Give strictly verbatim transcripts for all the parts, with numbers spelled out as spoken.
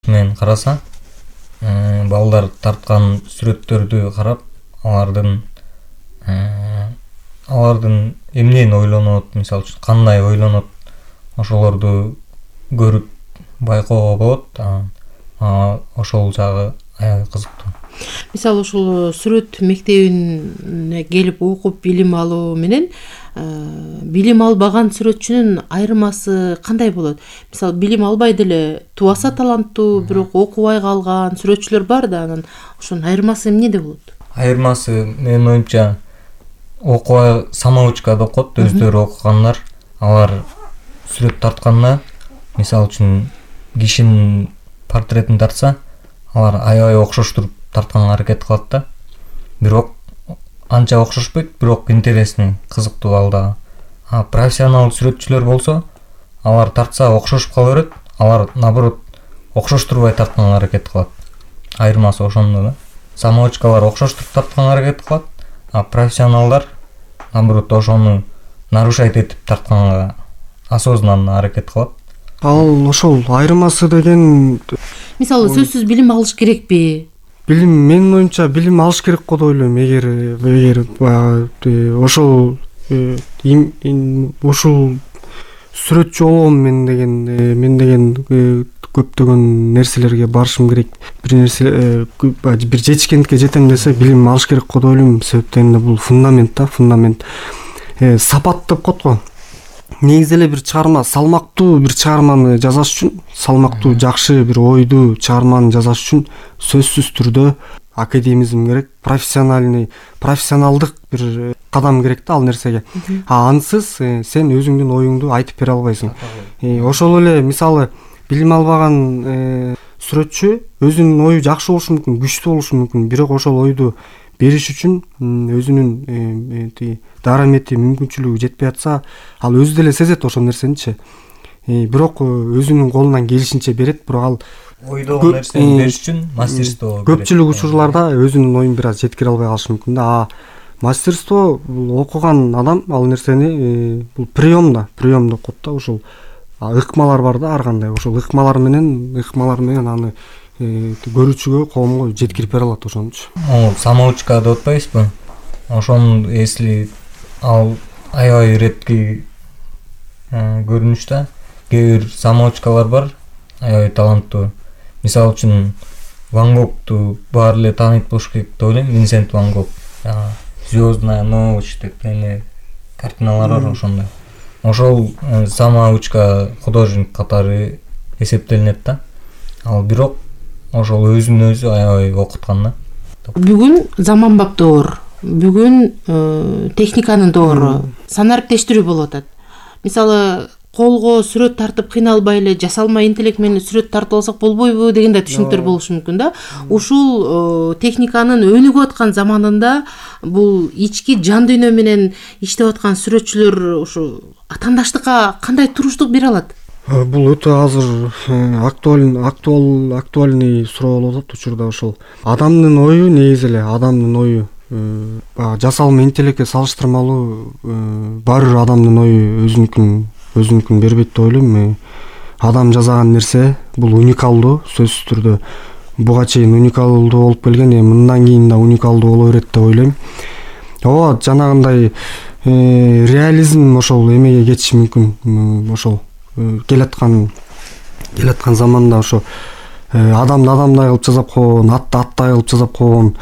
мен караса, балдар тарткан сүрөттөрдү карап, алардын алардын эмнени ойлонот, мисалы үчүн кандай ойлонот, ошолорду көрүп байкоого болот. Ошол жагы аябай кызыктуу. Мисалы ушул сүрөт мектебине келип окуп билим алуу менен билим албаган сүрөтчүнүн айырмасы кандай болот? Мисалы билим албай деле тубаса таланттуу, бирок окубай калган сүрөтчүлөр бар да, анан ошонун айырмасы эмнеде болот? Айырмасы менин оюмча окубай самоучкада окот, өздөрү окугандар, алар сүрөт тартканда, мисалы үчүн кишинин портретин тартса, алар аябай окшоштуруп тартканга аракет кылат да. Бирок анча окшошпойт, бирок интересный, кызыктуу алда. А профессионал сүрөтчүлөр болсо, алар тартса окшошуп кала берет, алар наоборот окшоштурбай тартканга аракет кылат. Айырмасы ошондо да. Самоучкалар окшоштуруп тартканга аракет кылат, а профессионалдар наоборот ошону нарушать этип тартканга осознанно аракет кылат. Ал ошол айырмасы деген, мисалы сөзсүз билим алыш керекпи? Билим, менин оюмча билим алыш керек го деп ойлойм. Эгер эгер ошол ушул сүрөтчү болом мен деген мен деген көптөгөн нерселерге барышым керек. Бир нерсе бир жетишкендикке жетем десе, билим алыш керек го деп ойлойм. Себептен бул фундамент да, фундамент. Сапат деп коет го. Негизи эле бир чыгарма, салмактуу бир чыгарманы жазаш үчүн, салмактуу жакшы бир ойду, чыгарманы жазаш үчүн сөзсүз түрдө академизм керек, профессиональный, профессионалдык бир кадам керек да ал нерсеге. А ансыз сен өзүңдүн оюңду айтып бере албайсың. Ошол эле мисалы билим албаган сүрөтчү өзүнүн ою жакшы болушу мүмкүн, күчтүү болушу мүмкүн, бирок ошол ойду бериш үчүн өзүнүн дарамети, мүмкүнчүлүгү жетпей атса, ал өзү деле сезет ошол нерсеничи. Бирок өзүнүн колунан келишинче берет, бирок ал ойдогон нерсени бериш үчүн мастерство керек. Көпчүлүк учурларда өзүнүн оюн бир аз жеткире албай калышы мүмкүн да. А мастерство бул окуган адам ал нерсени бул прием да, прием деп коет да. Ошол ыкмалар бар да ар кандай. Ошол ыкмалар менен, ыкмалар менен аны көрүүчүгө, коомго жеткирип бере алат ошонучу. Ал самоучка деп атпайсызбы? Ошону если ал аябай редкий көрүнүш да. Кээ бир самоучкалар бар, аябай таланттуу. Мисалы үчүн Ван Гогту баары эле тааныйт болуш керек деп ойлойм. Винсент Ван Гог, Звездная ночь деп эме картиналар бар ошондой. Ошол самоучка художник катары эсептелинет да. Ал бирок ошол өзүн өзү аябай окуткан да. Бүгүн заманбап доор, бүгүн техниканын доору, санариптештирүү болуп атат. Мисалы колго сүрөт тартып кыйналбай эле жасалма интеллект менен сүрөт тартып алсак болбойбу деген да түшүнүктөр болушу мүмкүн да. Ушул техниканын өнүгүп аткан заманында бул ички жан дүйнө менен иштеп аткан сүрөтчүлөр ушу атаандаштыкка кандай туруштук бере алат? Бул өтө азыр актуаль актуал актуальный суроо болуп атат учурда. Ошол адамдын ою, негизи эле адамдын ою жасалма интеллектке салыштырмалуу баары бир адамдын ою өзүнүкүн өзүнүкүн бербейт деп ойлойм. Адам жасаган нерсе бул уникалдуу, сөзсүз түрдө буга чейин уникалдуу болуп келген, мындан кийин да уникалдуу боло берет деп ойлойм. Ооба, жанагындай реализм ошол эмеге кетиши мүмкүн. Ошол келаткан келаткан заманда ошо адамды адамдай кылып жасап койгон, атты аттай кылып жасап койгон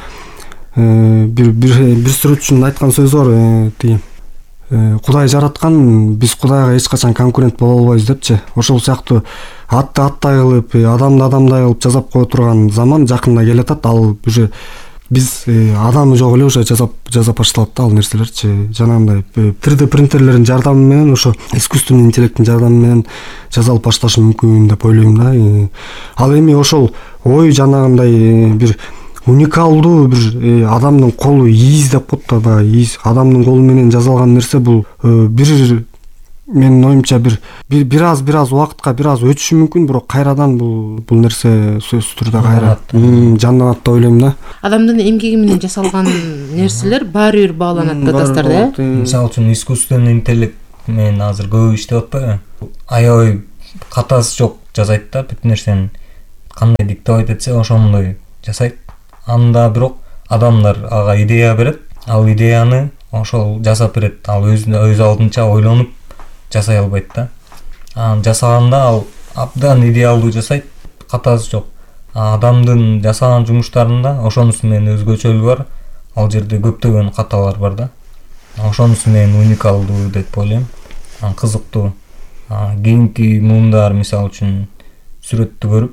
бир бир бир сүрөтчүнүн айткан сөзү бар, тиги Кудай жараткан, биз Кудайга эч качан конкурент боло албайбыз депчи. Ошол сыяктуу атты аттай кылып, адамды адамдай кылып жасап кое турган заман жакында келатат. Ал уже биз адамы жок эле уже жасап жасап башталат да ал нерселерчи. Жанагындай три дэ принтерлердин жардамы менен, ошо искусственный интеллекттин жардамы менен жасалып башташы мүмкүн деп ойлойм да. Ал эми ошол ой жанагындай бир уникалдуу бир адамдын колу ийиз деп коет да, баягы ийиз. Адамдын колу менен жасалган нерсе бул бир менин оюмча бир бир аз бир аз убакытка бир аз өтүшү мүмкүн, бирок кайрадан бул бул нерсе сөзсүз түрдө кайра жанданат деп ойлойм да. Адамдын эмгеги менен жасалган нерселер баары бир бааланат да достор да. Мисалы үчүн искусственный интеллект менен азыр көп иштеп атпайбы? Аябай катасы жок жасайт да бүт нерсени. кандай диктовать этсе ошондой жасайт. Анда бирок адамдар ага идея берет, ал идеяны ошол жасап берет. Ал өз өз алдынча ойлонуп жасай албайт да. Анан жасаганда ал абдан идеалдуу жасайт, катасы жок. Адамдын жасаган жумуштарында ошонусу менен өзгөчөлүгү бар. Ал жерде көптөгөн каталар бар да. Ошонусу менен уникалдуу деп ойлойм. Анан кызыктуу. Кийинки муундар мисалы үчүн сүрөттү көрүп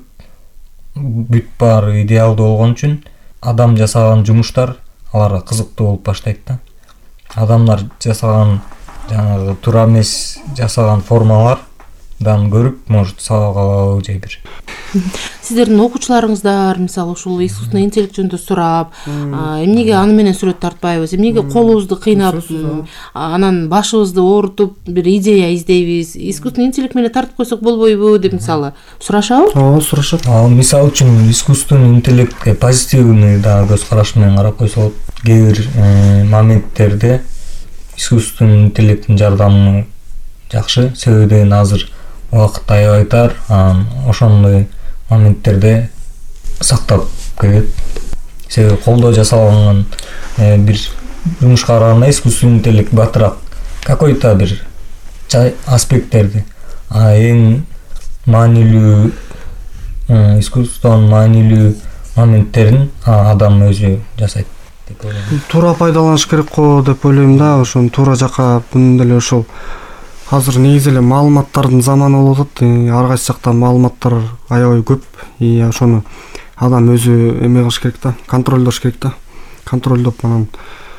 бүт баары идеалдуу болгон үчүн адам жасаган жумуштар аларга кызыктуу болуп баштайт да. Адамдар жасаган жанагы туура эмес жасаган формалардан көрүп, может, сабак алабы же бир. Сиздердин окуучуларыңыздар мисалы ушул искусственный интеллект жөнүндө сурап, эмнеге аны менен сүрөт тартпайбыз, эмнеге колубузду кыйнап, анан башыбызды оорутуп бир идея издейбиз, искусственный интеллект менен тартып койсок болбойбу деп мисалы сурашабы? Ооба, сурашат. Ал мисалы үчүн искусственный интеллектке позитивный да көз караш менен карап койсо болот. Кээ бир моменттерде искусственный интеллекттин жардамы жакшы, себеби деген азыр убакыт аябайтар, ошондой моменттерде сактап келет. Себеби колдо жасалган бир жумушка караганда искусственный интеллект батыраак какой-то бир аспекттерди, а эң маанилүү искусствонун маанилүү моменттерин адам өзү жасайт деп ойлойм. Туура пайдаланыш керек го деп ойлойм да, ошону туура жака. Бүнүн деле ошол азыр негизи эле маалыматтардын заманы болуп атат. Ар кайсы жактан маалыматтар аябай көп. И ошону адам өзү эме кылыш керек да, контролдош керек да. Контролдоп анан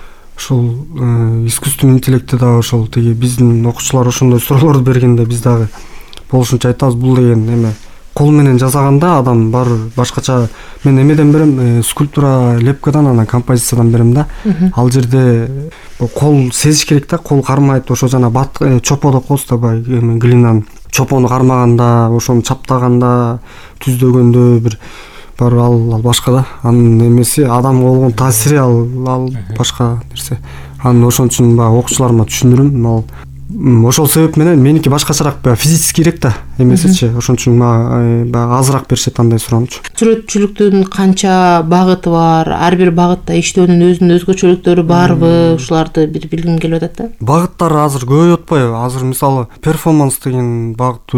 ошол искусственный интеллектти да ошол тиги биздин окуучулар ошондой суроолорду бергенде биз дагы болушунча айтабыз. Бул деген эме кол менен жасаганда адам бар башкача. Мен эмеден берем, скульптура, лепкадан, анан композициядан берем да. Ал жерде кол сезиш керек да, кол кармайт. Ошо жана бат чопо деп коебуз да, бай глинанын чопону кармаганда, ошону чаптаганда, түздөгөндө бир бар ал ал башка да. Анын эмеси адамга болгон таасири ал ал башка нерсе. Анын ошон үчүн баягы окуучуларыма түшүндүрөм. Ал ошол себеп менен меники башкачараак физическийрээк да эмесичи. Ошон үчүн баягы азыраак беришет андай суроонучу. Сүрөтчүлүктүн канча багыты бар? Ар бир багытта иштөөнүн өзүнүн өзгөчөлүктөрү барбы? Ушуларды бир билгим келип атат да. Багыттар азыр көбөйүп атпайбы? Азыр мисалы перформанс деген багыт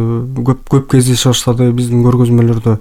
көп көп кездеше баштады биздин көргөзмөлөрдө.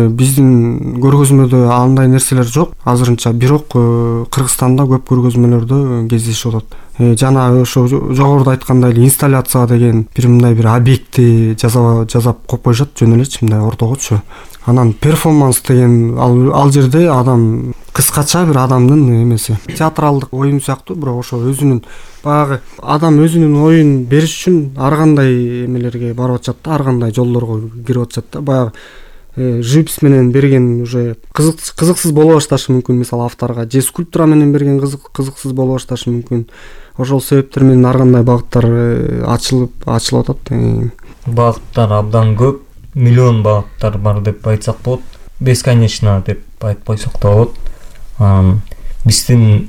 Биздин көргөзмөдө андай нерселер жок азырынча, бирок Кыргызстанда көп көргөзмөлөрдө кездешип атат. Жана ошо жогоруда айткандай эле инсталляция деген бир мындай бир объектти жасап жасап коюп коюшат жөн элечи, мындай ортогочу. Анан перформанс деген ал ал жерде адам кыскача бир адамдын эмеси театралдык оюн сыяктуу, бирок ошо өзүнүн баягы адам өзүнүн оюн бериш үчүн ар кандай эмелерге барып атышат да, ар кандай жолдорго кирип атышат да. Баягы живопись менен берген уже кызык кызыксыз боло башташы мүмкүн, мисалы авторго, же скульптура менен берген кызык кызыксыз боло башташы мүмкүн. Ошол себептер менен ар кандай багыттар ачылып ачылып атат. Багыттар абдан көп, миллион багыттар бар деп айтсак болот. Бесконечно деп айтып койсок да болот. Биздин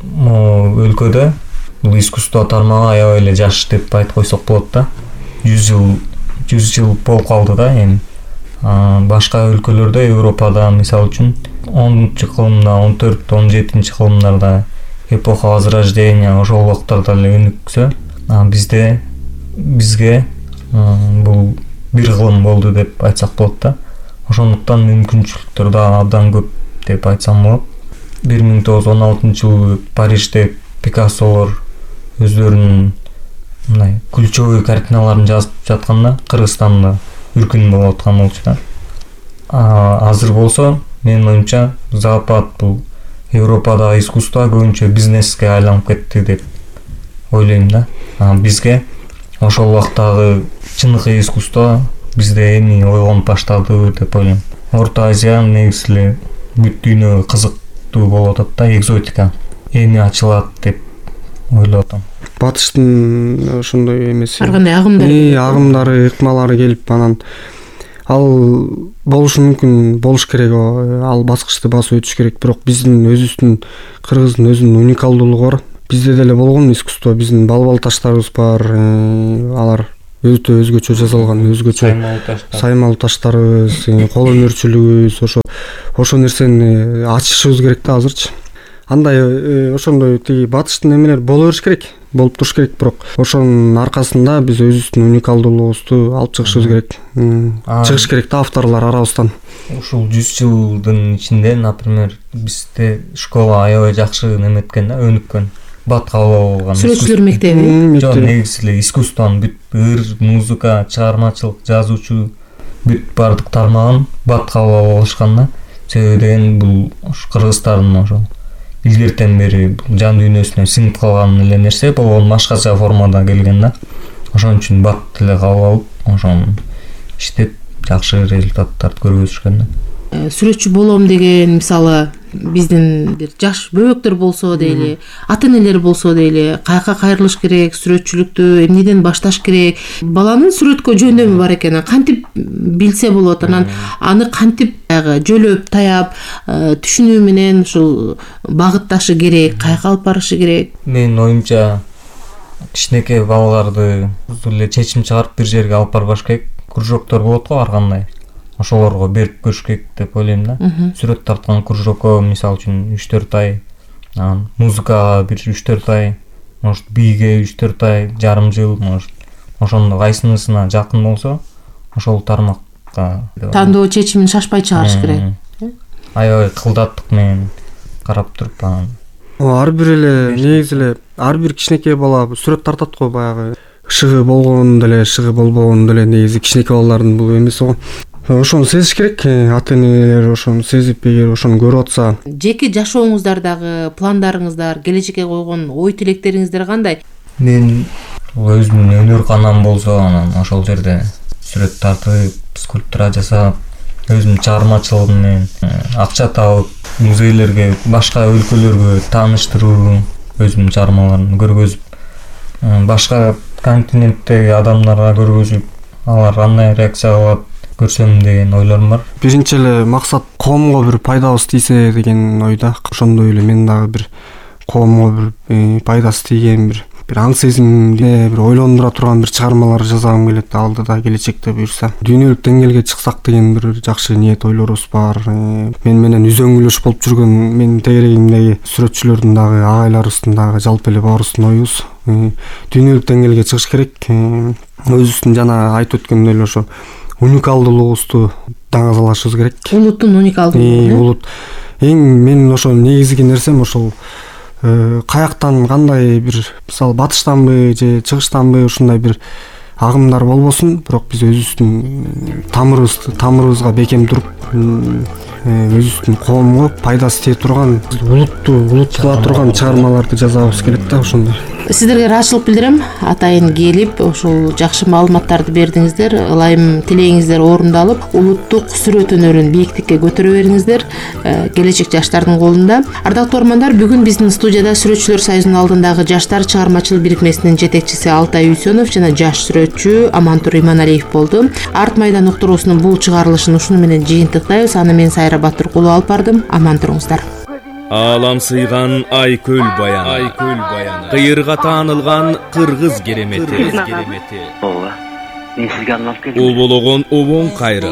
өлкөдө бул искусство тармагы аябай эле жаш деп айтып койсок болот да. жүз жыл жүз жыл болуп калды да эми. Башка өлкөлөрдө, Европада мисалы үчүн онунчу кылымда, он төрт он жетинчи кылымдарда эпоха возрождения ошол убактарда эле өнүксө, бизде бизге бул бир кылым болду деп айтсак болот да. Ошондуктан мүмкүнчүлүктөр да абдан көп деп айтсам болот. бир миң тогуз жүз он алтынчы жылы Парижде Пикассолор өздөрүнүн мындай ключевой картиналарын жазып жатканда Кыргызстанда үркүн болуп аткан болчу да. Азыр болсо, менин оюмча, Запад бул Европадагы искусство көбүнчө бизнеске айланып кетти деп ойлойм да. Бизге ошол убактагы чыныгы искусство бизде эми ойгонуп баштады деп ойлойм. Орто Азия негизи эле бүт дүйнөгө кызыктуу болуп атат да, экзотика эми ачылат деп ойлоп атам. Батыштын ошондой эмеси, ар кандай агымдары, агымдары, ыкмалары келип, анан ал болушу мүмкүн, болуш керек, ал баскычты басып өтүш керек. Бирок биздин өзүбүздүн, Кыргыздын өзүнүн уникалдуулугу бар. Бизде деле болгон искусство, биздин балбал таштарыбыз бар, алар өтө өзгөчө жасалган, өзгөчө Саймалуу таштар. саймалуу таштарыбыз, кол өнөрчүлүгүбүз, ошо ошо нерсени ачышыбыз керек да азырчы. Андай ошондой тиги батыштын эмелери боло бериш керек, болуп туруш керек, бирок ошонун аркасында биз өзүбүздүн уникалдуулугубузду алып чыгышыбыз керек. Чыгыш керек да авторлор арабыздан. Ушул жүз жылдын ичинде, например, бизде школа аябай жакшы неметкен да, өнүккөн. Бат кабыл алган. Сүрөтчүлөр мектеби. Жок, негизи эле искусствонун бүт ыр, музыка, чыгармачылык, жазуучу бүт бардык тармагын бат кабыл алышкан да. Себеби деген бул кыргыздардын ошо илгертен бери жан дүйнөсүнө сиңип калган эле нерсе, болгон башкача формада келген да. Ошон үчүн бат эле кабыл алып, ошону иштеп жакшы результаттарды көргөзүшкөн да. Сүрөтчү болом деген, мисалы, биздин бир жаш бөбөктөр болсо дейли, ата-энелер болсо дейли, каяка кайрылыш керек, сүрөтчүлүктү эмнеден башташ керек? Баланын сүрөткө жөндөмү бар экен, кантип билсе болот, анан аны кантип жөлөп, таяп, түшүнүү менен ушул багытташы керек, каяка алып барышы керек? Менин оюмча, кичинекей балаларды эле чечим чыгарып бир жерге алып барбаш керек. Кружоктор болот го ар кандай. Ошолорго берип көрүш керек деп ойлойм да. Сүрөт тарткан кружокко мисалы үчүн үч төрт ай, анан музыкага бир үч төрт ай, может бийге үч төрт ай, жарым жыл, может ошондо кайсынысына жакын болсо, ошол тармакка тандоо чечимин шашпай чыгарыш керек. Аябай кылдаттык менен карап туруп анан ар бир эле негизи эле ар бир кичинекей бала сүрөт тартат го, баягы шыгы болгон деле, шыгы болбогон деле негизи кичинекей балдардын бул эмеси го. Ошону сезиш керек, ата-энелер ошону сезип, эгер ошону көрүп атса. Жеке жашооңуздардагы пландарыңыздар, келечекке койгон ой тилектериңиздер кандай? Мен өзүмдүн өнөр канам болсо, анан ошол жерде сүрөт тартып, скульптура жасап, өзүмдүн чыгармачылыгым менен акча табып, музейлерге, башка өлкөлөргө тааныштыруу, өзүмдүн чыгармаларымды көргөзүп, башка континенттеги адамдарга көргөзүп, алар кандай реакция кылат көрсөм деген ойлорум бар. Биринчи эле максат коомго бир пайдабыз тийсе деген ойда. Ошондой эле мен дагы бир коомго бир пайдасы тийген бир бир аң сезимде бир ойлондура турган бир чыгармалар жасагым келет алдыда, келечекте буюрса. Дүйнөлүк деңгээлге чыксак деген бир жакшы ниет ойлорубуз бар. Мен менен үзөңгүлөш болуп жүргөн менин тегерегимдеги сүрөтчүлөрдүн дагы, агайларыбыздын дагы жалпы эле баарыбыздын оюбуз дүйнөлүк деңгээлге чыгыш керек. Өзүбүздүн жана айтып өткөндөй эле ошо уникалдуулугубузду даңазалашыбыз керек. Улуттун уникалдуулугу. Улут эң менин ошо негизги нерсем ошол каяктан кандай бир мисалы батыштанбы же чыгыштанбы ушундай бир агымдар болбосун, бирок биз өзүбүздүн тамырыбызды тамырыбызга бекем туруп, өзүбүздүн коомго пайдасы тие турган, улутту улуттула турган чыгармаларды жасабыз келет да. Ошондой. Сиздерге ыраазычылык билдирем. Атайын келип, ушул жакшы маалыматтарды бердиңиздер. Ылайым тилегиңиздер орундалып, улуттук сүрөт өнөрүн бийиктикке көтөрө бериңиздер. Келечек жаштардын колунда. Ардактуу угармандар, бүгүн биздин студияда Сүрөтчүлөр союзунун алдындагы жаштар чыгармачыл бирикмесинин жетекчиси Алтай Үйсөнов жана жаш сүрөтчү Амантур Иманалиев болду. Арт майдан уктуруусунун бул чыгарылышын ушуну менен жыйынтыктайбыз. Аны мен Сайра Батыркулу алып бардым. Аман туруңуздар. Алам сыйган Айкөл баяны, Айкөл баяны, кыйырга таанылган кыргыз керемети. Ооба. Мен сизге арнап келдим. Обологон обоң кайры.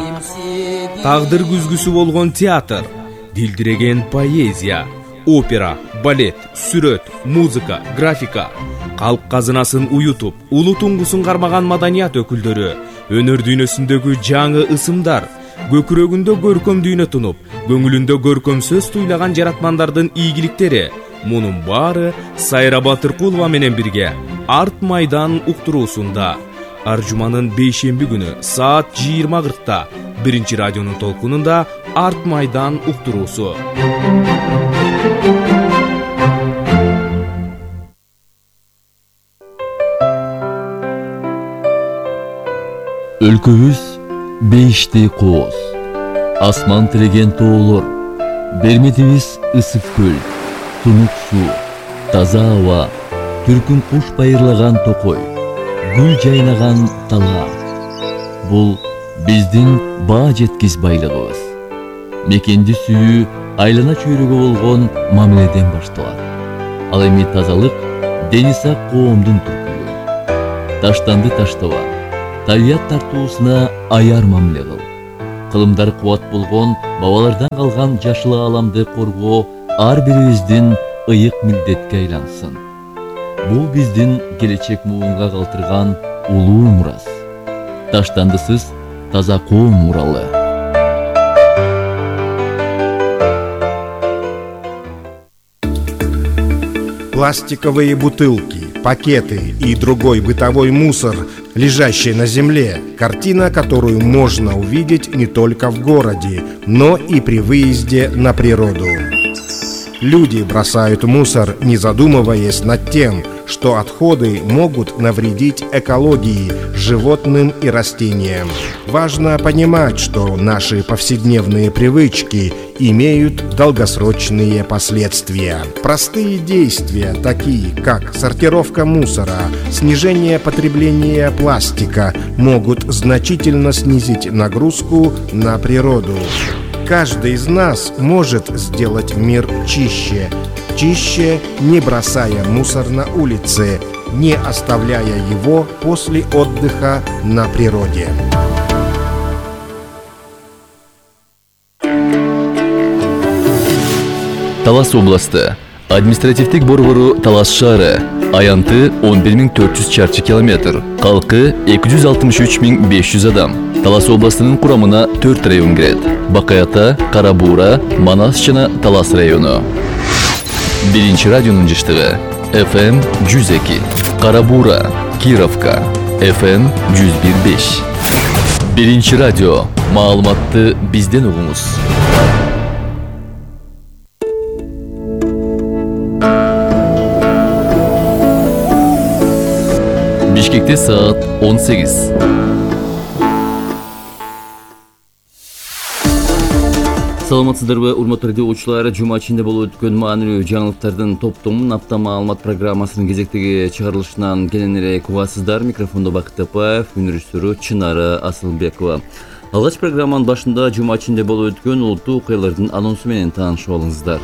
Тагдыр күзгүсү болгон театр, дилдиреген поэзия, опера, балет, сүрөт, музыка, графика, калк казынасын уютуп, улуу туңгусун кармаган маданият өкүлдөрү, өнөр дүйнөсүндөгү жаңы ысымдар, көкүрөгүндө көркөм дүйнө тунуп, көңүлүндө көркөм сөз туйлаган жаратмандардын ийгиликтери. Мунун баары Сайра Батыркулова менен бирге Арт майдан уктуруусунда Аржуманын бейшемби күнү саат жыйырма кыркта биринчи радионун толкунунда Арт майдан уктуруусу. Өлкөбүз бешти кооз, асман тиреген тоолор, берметибиз ысык көл, тунук суу, таза аба, түркүн куш байырлаган токой, гүл жайнаган дала. Бул биздин баа жеткис байлыгыбыз. Мекенди сүйүү айлана чөйрөгө болгон мамиледен башталат. Ал эми тазалык дени сак коомдун түркүлүгү. Таштанды таштаба, табият тартуусуна аяр мамиле кыл. Кылымдар кубат болгон бабалардан калган жашыл ааламды коргоо ар бирибиздин ыйык милдетке айлансын. Бул биздин келечек муунга калтырган улуу мурас. Таштандысыз таза коом муралы. Пластиковые бутылки, пакеты и другой бытовой мусор, лежащий на земле, картина, которую можно увидеть не только в городе, но и при выезде на природу. Люди бросают мусор, не задумываясь над тем, что отходы могут навредить экологии, животным и растениям. Важно понимать, что наши повседневные привычки имеют долгосрочные последствия. Простые действия, такие как сортировка мусора, снижение потребления пластика, могут значительно снизить нагрузку на природу. Каждый из нас может сделать мир чище. Чище, не бросая мусор на улице, не оставляя его после отдыха на природе. Талас областы. Административдик борбору Талас шаары. Аянты он бир миң төрт жүз чарчы километр. Калкы эки жүз алтымыш үч миң беш жүз адам. Талас областынын курамына төрт район кирет. Бакаята, Карабура, Манас жана Талас району. Биринчи радионун жыштыгы эф эм жүз эки. Карабура, Кировка, эф эм жүз бир беш. Биринчи радио. Маалыматты бизден угуңуз. Бишкекте саат он сегиз. Саламатсыздарбы, урматтуу радио угуучулары, жума ичинде болуп өткөн маанилүү жаңылыктардын топтомун апта маалымат программасынын кезектеги чыгарылышынан келен эле угасыздар. Микрофондо Бакыт Тапаев, өнүрүштөрү Чынары Асылбекова. Алгач программанын башында жума ичинде болуп өткөн улуттуу окуялардын анонсу менен таанышып алыңыздар.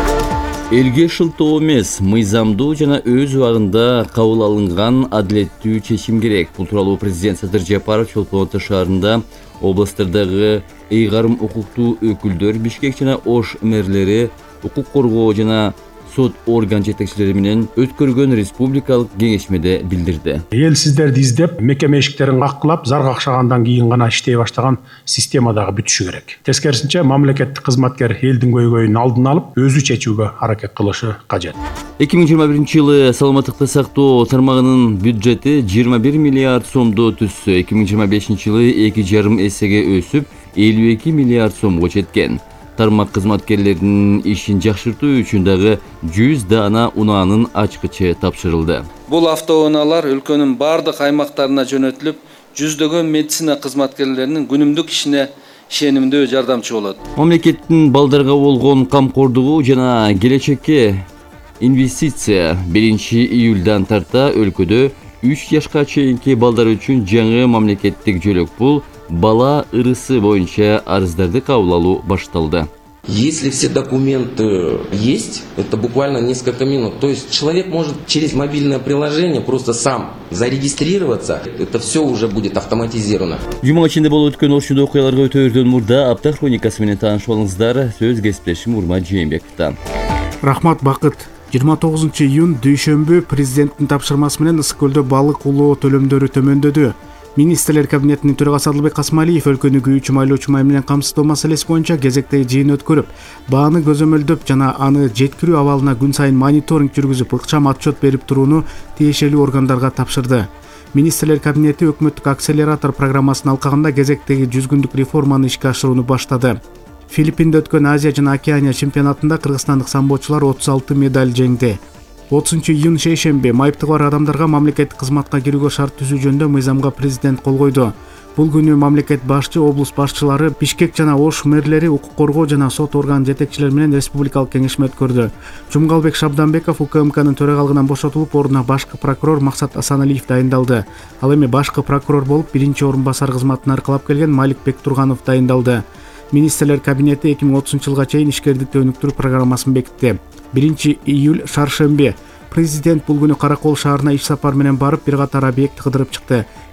Элге шылтоо эмес, мыйзамдуу жана өз убагында кабыл алынган адилеттүү чечим керек. Бул тууралуу президент Садыр Жапаров Чолпон Ата шаарында областтардагы ыйгарым укуктуу өкүлдөр, Бишкек жана Ош мэрлери, укук коргоо жана сот орган жетекчилери менен өткөргөн республикалык кеңешмеде билдирди. Эл сиздерди издеп, мекеме эшиктерин каккылап, зар какшагандан кийин гана иштей баштаган система дагы бүтүшү керек. Тескерисинче, мамлекеттик кызматкер элдин көйгөйүн алдын алып, өзү чечүүгө аракет кылышы кажет. эки миң жыйырма биринчи жылы саламаттыкты сактоо тармагынын бюджети жыйырма бир миллиард сомду түзсө, эки миң жыйырма бешинчи жылы эки жарым эсеге өсүп, элүү эки миллиард сомго жеткен. Тармак кызматкерлеринин ишин жакшыртуу үчүн дагы жүз даана унаанын ачкычы тапшырылды. Бул автоунаалар өлкөнүн бардык аймактарына жөнөтүлүп, жүздөгөн медицина кызматкерлеринин күнүмдүк ишине ишенимдүү жардамчы болот. Мамлекеттин балдарга болгон камкордугу жана келечекке инвестиция биринчи июлдан тарта өлкөдө үч жашка чейинки балдар үчүн жаңы мамлекеттик жөлөк пул бала ырысы боюнча арыздарды кабыл алуу башталды. Если все документы есть, это буквально несколько минут. То есть человек может через мобильное приложение просто сам зарегистрироваться. Это все уже будет автоматизировано. Жума ичинде болуп өткөн ошондой окуяларга өтөөрдөн мурда апта хроникасы менен таанышып алыңыздар. Сөз кесиптешим Урмат Жээнбековдон. Рахмат, Бакыт. жыйырма тогузунчу июнь дүйшөмбү президенттин тапшырмасы менен Ысык көлдө балык улоо төлөмдөрү төмөндөдү. Министрлер кабинетинин төрагасы Адылбек Касмалиев өлкөнү күйүүчү майлоочу май менен камсыздоо маселеси боюнча кезектеги жыйын өткөрүп, бааны көзөмөлдөп жана аны жеткирүү абалына күн сайын мониторинг жүргүзүп, ыкчам отчет берип турууну тиешелүү органдарга тапшырды. Министрлер кабинети өкмөттүк акселератор программасын алкагында кезектеги жүз күндүк реформаны ишке ашырууну баштады. Филиппинде өткөн Азия жана Океания чемпионатында кыргызстандык самбочулар отуз алты медаль жеңди. отузунчу июнь шейшемби майыптыгы бар адамдарга мамлекеттик кызматка кирүүгө шарт түзүү жөнүндө мыйзамга президент кол койду. Бул күнү мамлекет башчы, облус башчылары, Бишкек жана Ош мэрлери, укук коргоо жана сот орган жетекчилери менен республикалык кеңешме өткөрдү. Жумгалбек Шабданбеков УКМКнын төрагалыгынан бошотулуп, ордуна башкы прокурор Максат Асаналиев дайындалды. Ал эми башкы прокурор болуп биринчи орун басар кызматын аркалап келген Малик Бектурганов дайындалды. Министрлер кабинети эки миң отузунчу жылга чейин ишкердикти өнүктүрүү программасын бекитти. биринчи июль шаршемби. Президент бул күнү Каракол шаарына иш сапар менен барып, бир катар объект кыдырып чыкты.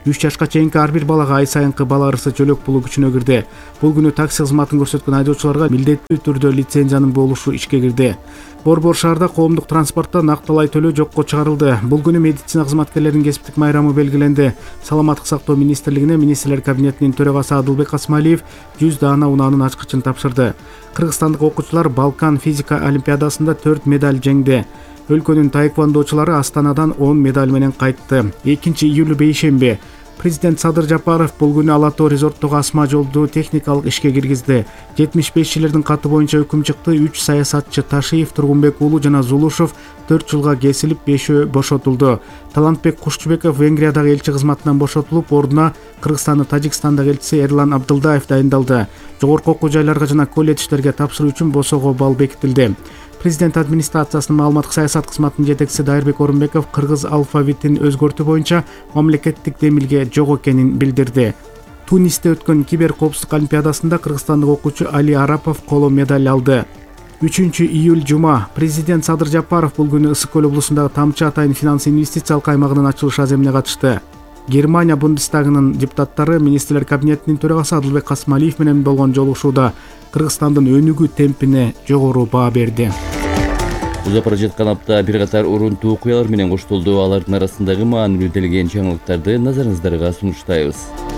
үч жашка чейинки ар бир балага ай сайынкы бала ырысы төлөк пулу күчүнө кирди. Бул күнү такси кызматын көрсөткөн айдоочуларга милдеттүү түрдө лицензиянын болушу ишке кирди. Борбор шаарда коомдук транспортто накталай төлөө жокко чыгарылды. Бул күнү медицина кызматкерлеринин кесиптик майрамы белгиленди. Саламаттык сактоо министрлигине министрлер кабинетинин төрагасы Адылбек Касмалиев жүз даана унаанын ачкычын тапшырды. Кыргызстандык окуучулар Балкан физика олимпиадасында төрт медаль жеңди. Өлкөнүн таэквондочулары Астанадан он медаль менен кайтты. экинчи июль бейшемби. Президент Садыр Жапаров бул күнү Ала Тоо резорттогу асма жолду техникалык ишке киргизди. жетимиш бешчилердин каты боюнча өкүм чыкты. үч саясатчы Ташиев, Тургунбек уулу жана Зулушев төрт жылга кесилип, бешөө бошотулду. Талантбек Кушчубеков Венгриядагы элчи кызматынан бошотулуп, ордуна Кыргызстандын Тажикстандагы элчиси Эрлан Абдылдаев дайындалды. Жогорку окуу жайларга жана колледждерге тапшыруу үчүн босого балл бекитилди. Президент администрациясынын маалыматтык саясат кызматынын жетекчиси Дайырбек Орунбеков кыргыз алфавитин өзгөртүү боюнча мамлекеттик демилге жок экенин билдирди. Тунисте өткөн кибер коопсуздук олимпиадасында кыргызстандык окуучу Али Арапов коло медаль алды. үчүнчү июль жума. Президент Садыр Жапаров бул күнү Ысык көл облусундагы Тамчы Атайын финанс инвестициялык аймагынын ачылыш аземине катышты. Германия Бундестагынын депутаттары министрлер кабинетинин төрагасы Адылбек Касмалиев менен болгон жолугушууда Кыргызстандын өнүгүү темпине жогору баа берди. Узап бара жаткан апта бир катар урунтуу окуялар менен коштолду. Алардын арасындагы маанилүү делген жаңылыктарды назарыңыздарга сунуштайбыз.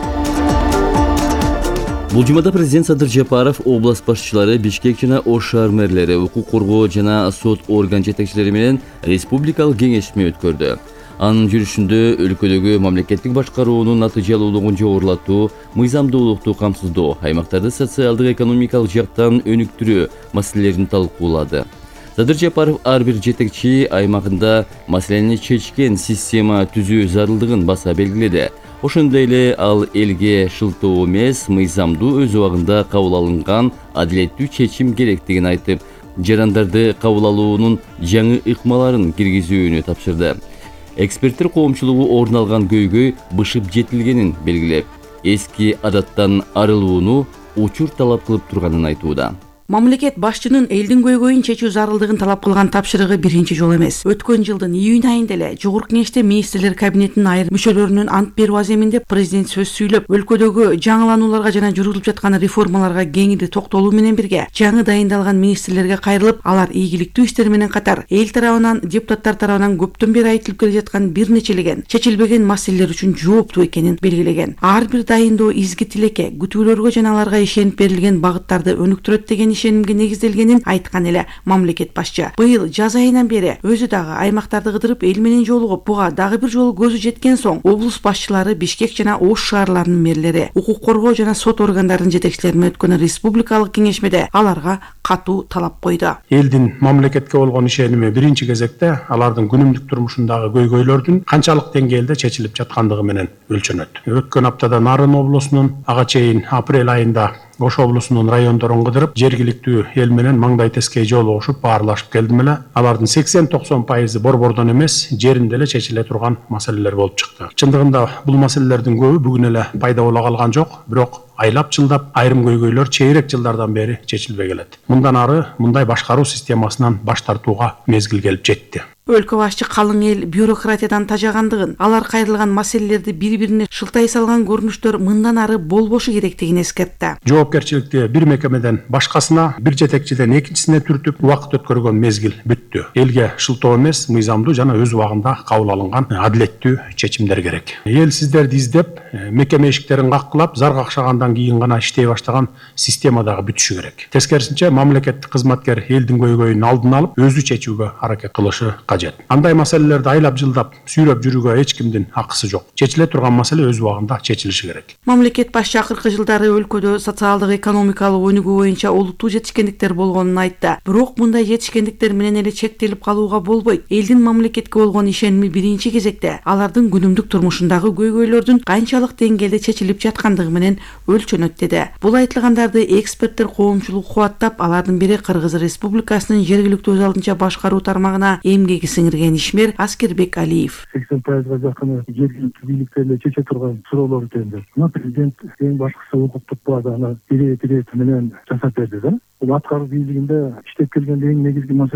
Бул жумада президент Садыр Жапаров область башчылары, Бишкек жана Ош шаар мэрлери, укук коргоо жана сот орган жетекчилери менен республикалык кеңешме өткөрдү. Анын жүрүшүндө өлкөдөгү мамлекеттик башкаруунун натыйжалуулугун жогорулатуу, мыйзамдуулукту камсыздоо, аймактарды социалдык экономикалык жактан өнүктүрүү маселелерин талкуулады. Садыр Жапаров ар бир жетекчи аймагында маселени чечкен система түзүү зарылдыгын баса белгиледи. Ошондой эле ал элге шылтоо эмес, мыйзамдуу өз убагында кабыл алынган адилеттүү чечим керектигин айтып, жарандарды кабыл алуунун жаңы ыкмаларын киргизүүнү тапшырды. Эксперттер коомчулугу орун алган көйгөй бышып жетилгенин белгилеп, эски адаттан арылууну учур талап кылып турганын айтууда. Мамлекет башчынын элдин көйгөйүн чечүү зарылдыгын талап кылган тапшырыгы биринчи жолу эмес. Өткөн жылдын июнь айында эле Жогорку Кеңеште министрлер кабинетинин айрым мүчөлөрүнүн ант берүү аземинде президент сөз сүйлөп, өлкөдөгү жаңыланууларга жана жүргүзүлүп жаткан реформаларга кеңири токтолуу менен бирге жаңы дайындалган министрлерге кайрылып, алар ийгиликтүү иштер менен катар эл тарабынан, депутаттар тарабынан көптөн бери айтылып келе жаткан бир нечелеген чечилбеген маселелер үчүн жооптуу экенин белгилеген. Ар бир дайындоо изги тилекке, күтүүлөргө жана аларга ишенип берилген багыттарды өнүктүрөт деген ишенимге негизделгенин айткан эле мамлекет башчы. Быйыл жаз айынан бери өзү дагы аймактарды кыдырып, эл менен жолугуп, буга дагы бир жолу көзү жеткен соң облус башчылары, Бишкек жана Ош шаарларынын мэрлери, укук коргоо жана сот органдарынын жетекчилери менен өткөн республикалык кеңешмеде аларга катуу талап койду. Элдин мамлекетке болгон ишеними биринчи кезекте алардын күнүмдүк турмушундагы көйгөйлөрдүн канчалык деңгээлде чечилип жаткандыгы менен өлчөнөт. Өткөн аптада Нарын облусунун, ага чейин апрель айында Ош облусунун райондорун кыдырып, жергиликтүү эл менен маңдай тескей жолугушуп, баарлашып келдим эле. Алардын сексен токсон пайызы борбордон эмес, жеринде эле чечиле турган маселелер болуп чыкты. Чындыгында бул маселелердин көбү бүгүн эле пайда боло калган жок, бирок айлап жылдап айрым көйгөйлөр чейрек жылдардан бери чечилбей келет. Мындан ары мындай башкаруу системасынан баш тартууга мезгил келип жетти. Өлкө башчы калың эл бюрократиядан тажагандыгын, алар кайрылган маселелерди бири-бирине шылтай салган көрүнүштөр мындан ары болбошу керектигин эскертти. Жоопкерчиликти бир мекемеден башкасына, бир жетекчиден экинчисине түртүп, убакыт өткөргөн мезгил бүттү. Элге шылтоо эмес, мыйзамдуу жана өз убагында кабыл алынган адилеттүү чечимдер керек. Эл сиздерди издеп, мекеме эшиктерин каккылап, зар какшагандан кийин гана иштей баштаган система дагы бүтүшү керек. Тескерисинче, мамлекеттик кызматкер элдин көйгөйүн алдын алып, өзү чечүүгө аракет кылышы кажет. Андай маселелерди айлап жылдап сүйрөп жүрүүгө эч кимдин акысы жок. Чечиле турган маселе өз убагында чечилиши керек. Мамлекет башчы акыркы жылдары өлкөдө социалдык экономикалык өнүгүү боюнча олуттуу жетишкендиктер болгонун айтты. Бирок мындай жетишкендиктер менен эле чектелип калууга болбойт. Элдин мамлекетке болгон ишеними биринчи кезекте алардын күнүмдүк турмушундагы көйгөйлөрдүн канчалык деңгээлде чечилип жаткандыгы менен өлчөнөт деди. Бул айтылгандарды эксперттер коомчулук кубаттап, алардын бири Кыргыз Республикасынын жергиликтүү өз алдынча башкаруу тармагына эмгеги сиңирген ишмер Аскербек Алиев. сексен пайызга жакыны жергиликтүү бийликтерде чече турган суроолор тендер. Мына президент эң башкысы укуктук базаны бири бири менен жасап берди да. Бул аткаруу бийлигинде иштеп келген эң негизги маселе укуктук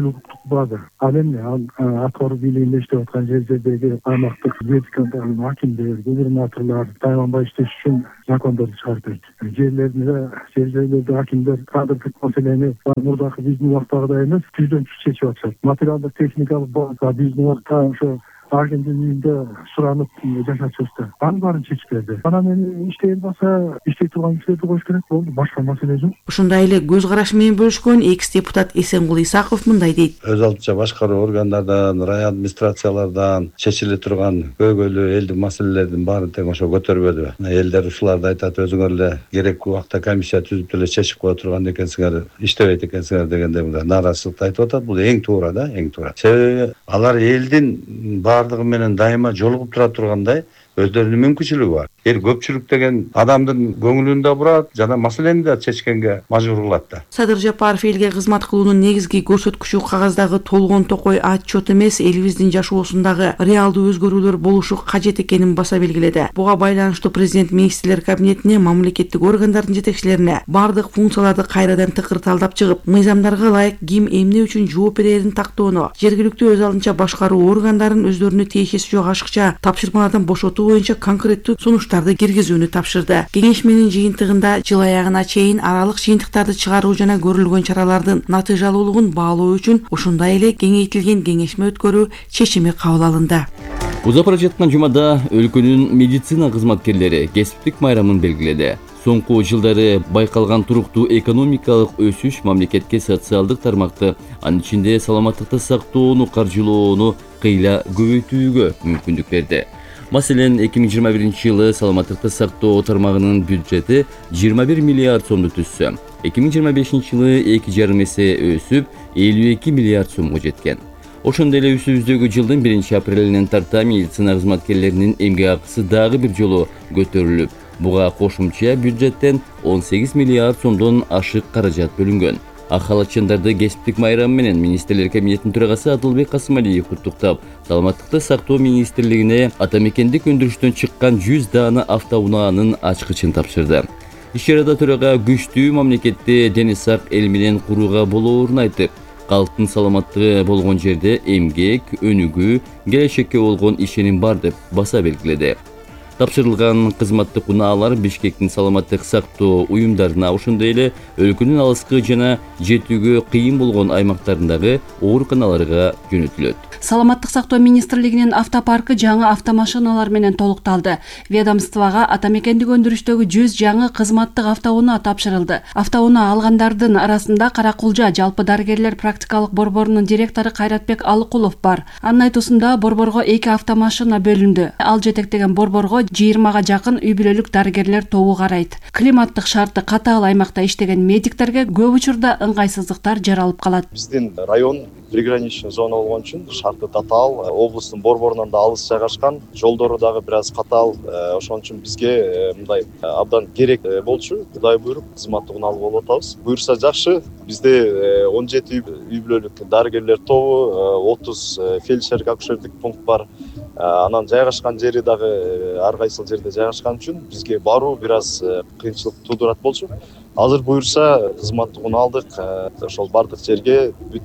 база. Ал эми аткаруу бийлигинде иштеп аткан жер жердеги аймактык вертикалдагы акимдер, губернаторлор тайганбай иштеш үчүн закондорду чыгарбайт. Жерлерде, жер жерлерде акимдер кадрлык маселени мурдакы биздин убактагыдай эмес, жүздөн жүз чечип атышат. Материалдык техникалык база биздин убакта ошо аргендин үйүндө суранып жашачыбызда анын баарын чечип берди. Анан эми иштей албаса иштей турган кишилерди коюш керек болду. Башка маселе жок. Ушундай эле көз карашы менен бөлүшкөн экс депутат Эсенгул Исаков мындай дейт. Өз алдынча башкаруу органдардан, район администрациялардан чечиле турган көйгөйлүү элдин маселелердин баарын тең ошо көтөрбөдү. Элдер ушуларды айтат, өзүңөр эле керектүү убакта комиссия түзүп эле чечип кое турган экенсиңер, иштебейт экенсиңер дегенде мындай нааразычылыкты айтып атат. Бул эң туура да, эң туура. Себеби алар элдин баардыгы менен дайыма жолугуп тура тургандай өздөрүнүн мүмкүнчүлүгү бар. Эл көпчүлүк деген адамдын көңүлүн да бурат жана маселени да чечкенге мажбур кылат да. Садыр Жапаров элге кызмат кылуунун негизги көрсөткүчү кагаздагы толгон токой отчет эмес, элибиздин жашоосундагы реалдуу өзгөрүүлөр болушу кажет экенин баса белгиледи. Буга байланыштуу президент министрлер кабинетине, мамлекеттик органдардын жетекчилерине бардык функцияларды кайрадан тыкырталдап чыгып, мыйзамдарга ылайык ким эмне үчүн жооп берерин тактоону, жергиликтүү өз алдынча башкаруу органдарын өздөрүнө тиешеси жок ашыкча тапшырмалардан бошотуу боюнча конкреттүү сунуштарды киргизүүнү тапшырды. Кеңешменин жыйынтыгында жыл аягына чейин аралык жыйынтыктарды чыгаруу жана көрүлгөн чаралардын натыйжалуулугун баалоо үчүн ушундай эле кеңейтилген кеңешме өткөрүү чечими кабыл алынды. Узап бара жаткан жумада өлкөнүн медицина кызматкерлери кесиптик майрамын белгиледи. Соңку жылдары байкалган туруктуу экономикалык өсүш мамлекетке социалдык тармакты, анын ичинде саламаттыкты сактоону каржылоону кыйла көбөйтүүгө мүмкүндүк берди. Маселен, эки миң жыйырма биринчи жылы саламаттыкты сактоо тармагынын бюджети жыйырма бир миллиард сомду түзсө, эки миң жыйырма бешинчи жылы эки жарым эсе өсүп, элүү эки миллиард сомго жеткен. Ошондой эле үстүбүздөгү жылдын биринчи апрелинен тарта медицина кызматкерлеринин эмгек акысы дагы бир жолу көтөрүлүп, буга кошумча бюджеттен он сегиз миллиард сомдон ашык каражат бөлүнгөн. Ак халатчандарды кесиптик майрам менен министрлер кабинетинин төрагасы Адылбек Касымалиев куттуктап, саламаттыкты сактоо министрлигине атамекендик өндүрүштөн чыккан жүз даана автоунаанын ачкычын тапшырды. Иш чарада төрага күчтүү мамлекетти дени сак эл менен курууга болоорун айтып, калктын саламаттыгы болгон жерде эмгек, өнүгүү, келечекке болгон ишеним бар деп баса белгиледи. Тапшырылган кызматтык унаалар Бишкектин саламаттык сактоо уюмдарына, ошондой эле өлкөнүн алыскы жана жетүүгө кыйын болгон аймактарындагы ооруканаларга жөнөтүлөт. Саламаттык сактоо министрлигинин автопаркы жаңы автомашиналар менен толукталды. Ведомствого атамекендик өндүрүштөгү жүз жаңы кызматтык автоунаа тапшырылды. Автоунаа алгандардын арасында Каракулжа жалпы дарыгерлер практикалык борборунун директору Кайратбек Алыкулов бар. Анын айтуусунда борборго эки автомашина бөлүндү. Ал жетектеген борборго жыйырмага жакын үй бүлөлүк дарыгерлер тобу карайт. Климаттык шарты катаал аймакта иштеген медиктерге көп учурда ыңгайсыздыктар жаралып калат. Биздин район приграничный зона болгон үчүн шарты татаал, облустун борборунан да алыс жайгашкан, жолдору дагы бир аз катаал. Ошон үчүн бизге мындай абдан керек болчу. Кудай буйруп кызматтык унаалы болуп атабыз. Буйрса жакшы. Бизде он жети үй бүлөлүк дарыгерлер тобу, отуз фельдшерлик акушерлик пункт бар. Анан жайгашкан жери дагы ар кайсыл жерде жайгашкан үчүн бизге баруу бир аз кыйынчылык туудурат болчу. Азыр буйрса кызматтык унаалдык ошол бардык жерге бүт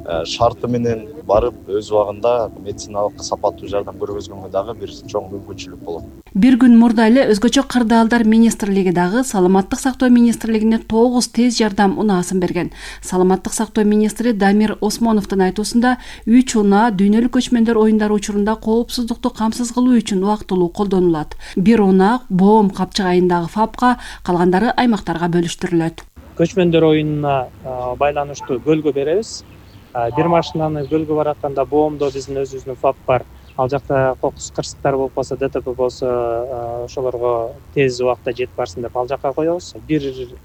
шарты менен барып өз убагында медициналык сапаттуу жардам көргөзгөнгө дагы бир чоң мүмкүнчүлүк болот. Бир күн мурда эле өзгөчө кырдаалдар министрлиги дагы саламаттык сактоо министрлигине тогуз тез жардам унаасын берген. Саламаттык сактоо министри Дамир Осмоновдун айтуусунда үч унаа дүйнөлүк көчмөндөр оюндары учурунда коопсуздукту камсыз кылуу үчүн убактылуу колдонулат. Бир унаа Боом капчыгайындагы ФАПка, калгандары аймактарга бөлүштүрүлөт. Көчмөндөр оюнуна байланыштуу бөлгө беребиз. Бир машинаны бөлгө баратканда Боомдо биздин өзүбүздүн ФАП бар. Ал жакта кокус кырсыктар болуп калса, ДТП болсо, ошолорго тез убакта жетип барсын деп ал жакка коебуз. Бир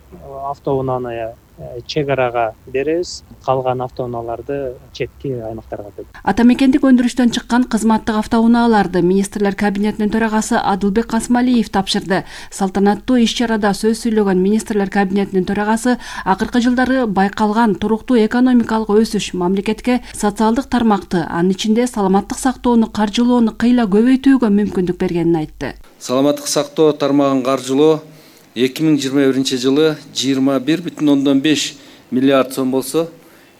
автоунааны чек арага беребиз, калган автоунааларды четки аймактарга беребиз. Атамекендик өндүрүштөн чыккан кызматтык автоунааларды министрлер кабинетинин төрагасы Адылбек Касымалиев тапшырды. Салтанаттуу иш чарада сөз сүйлөгөн министрлер кабинетинин төрагасы акыркы жылдары байкалган туруктуу экономикалык өсүш мамлекетке социалдык тармакты, анын ичинде саламаттык сактоону каржылоону кыйла көбөйтүүгө мүмкүндүк бергенин айтты. Саламаттык сактоо тармагын каржылоо эки миң жыйырма биринчи жылы жыйырма бир бүтүн ондон беш миллиард сом болсо,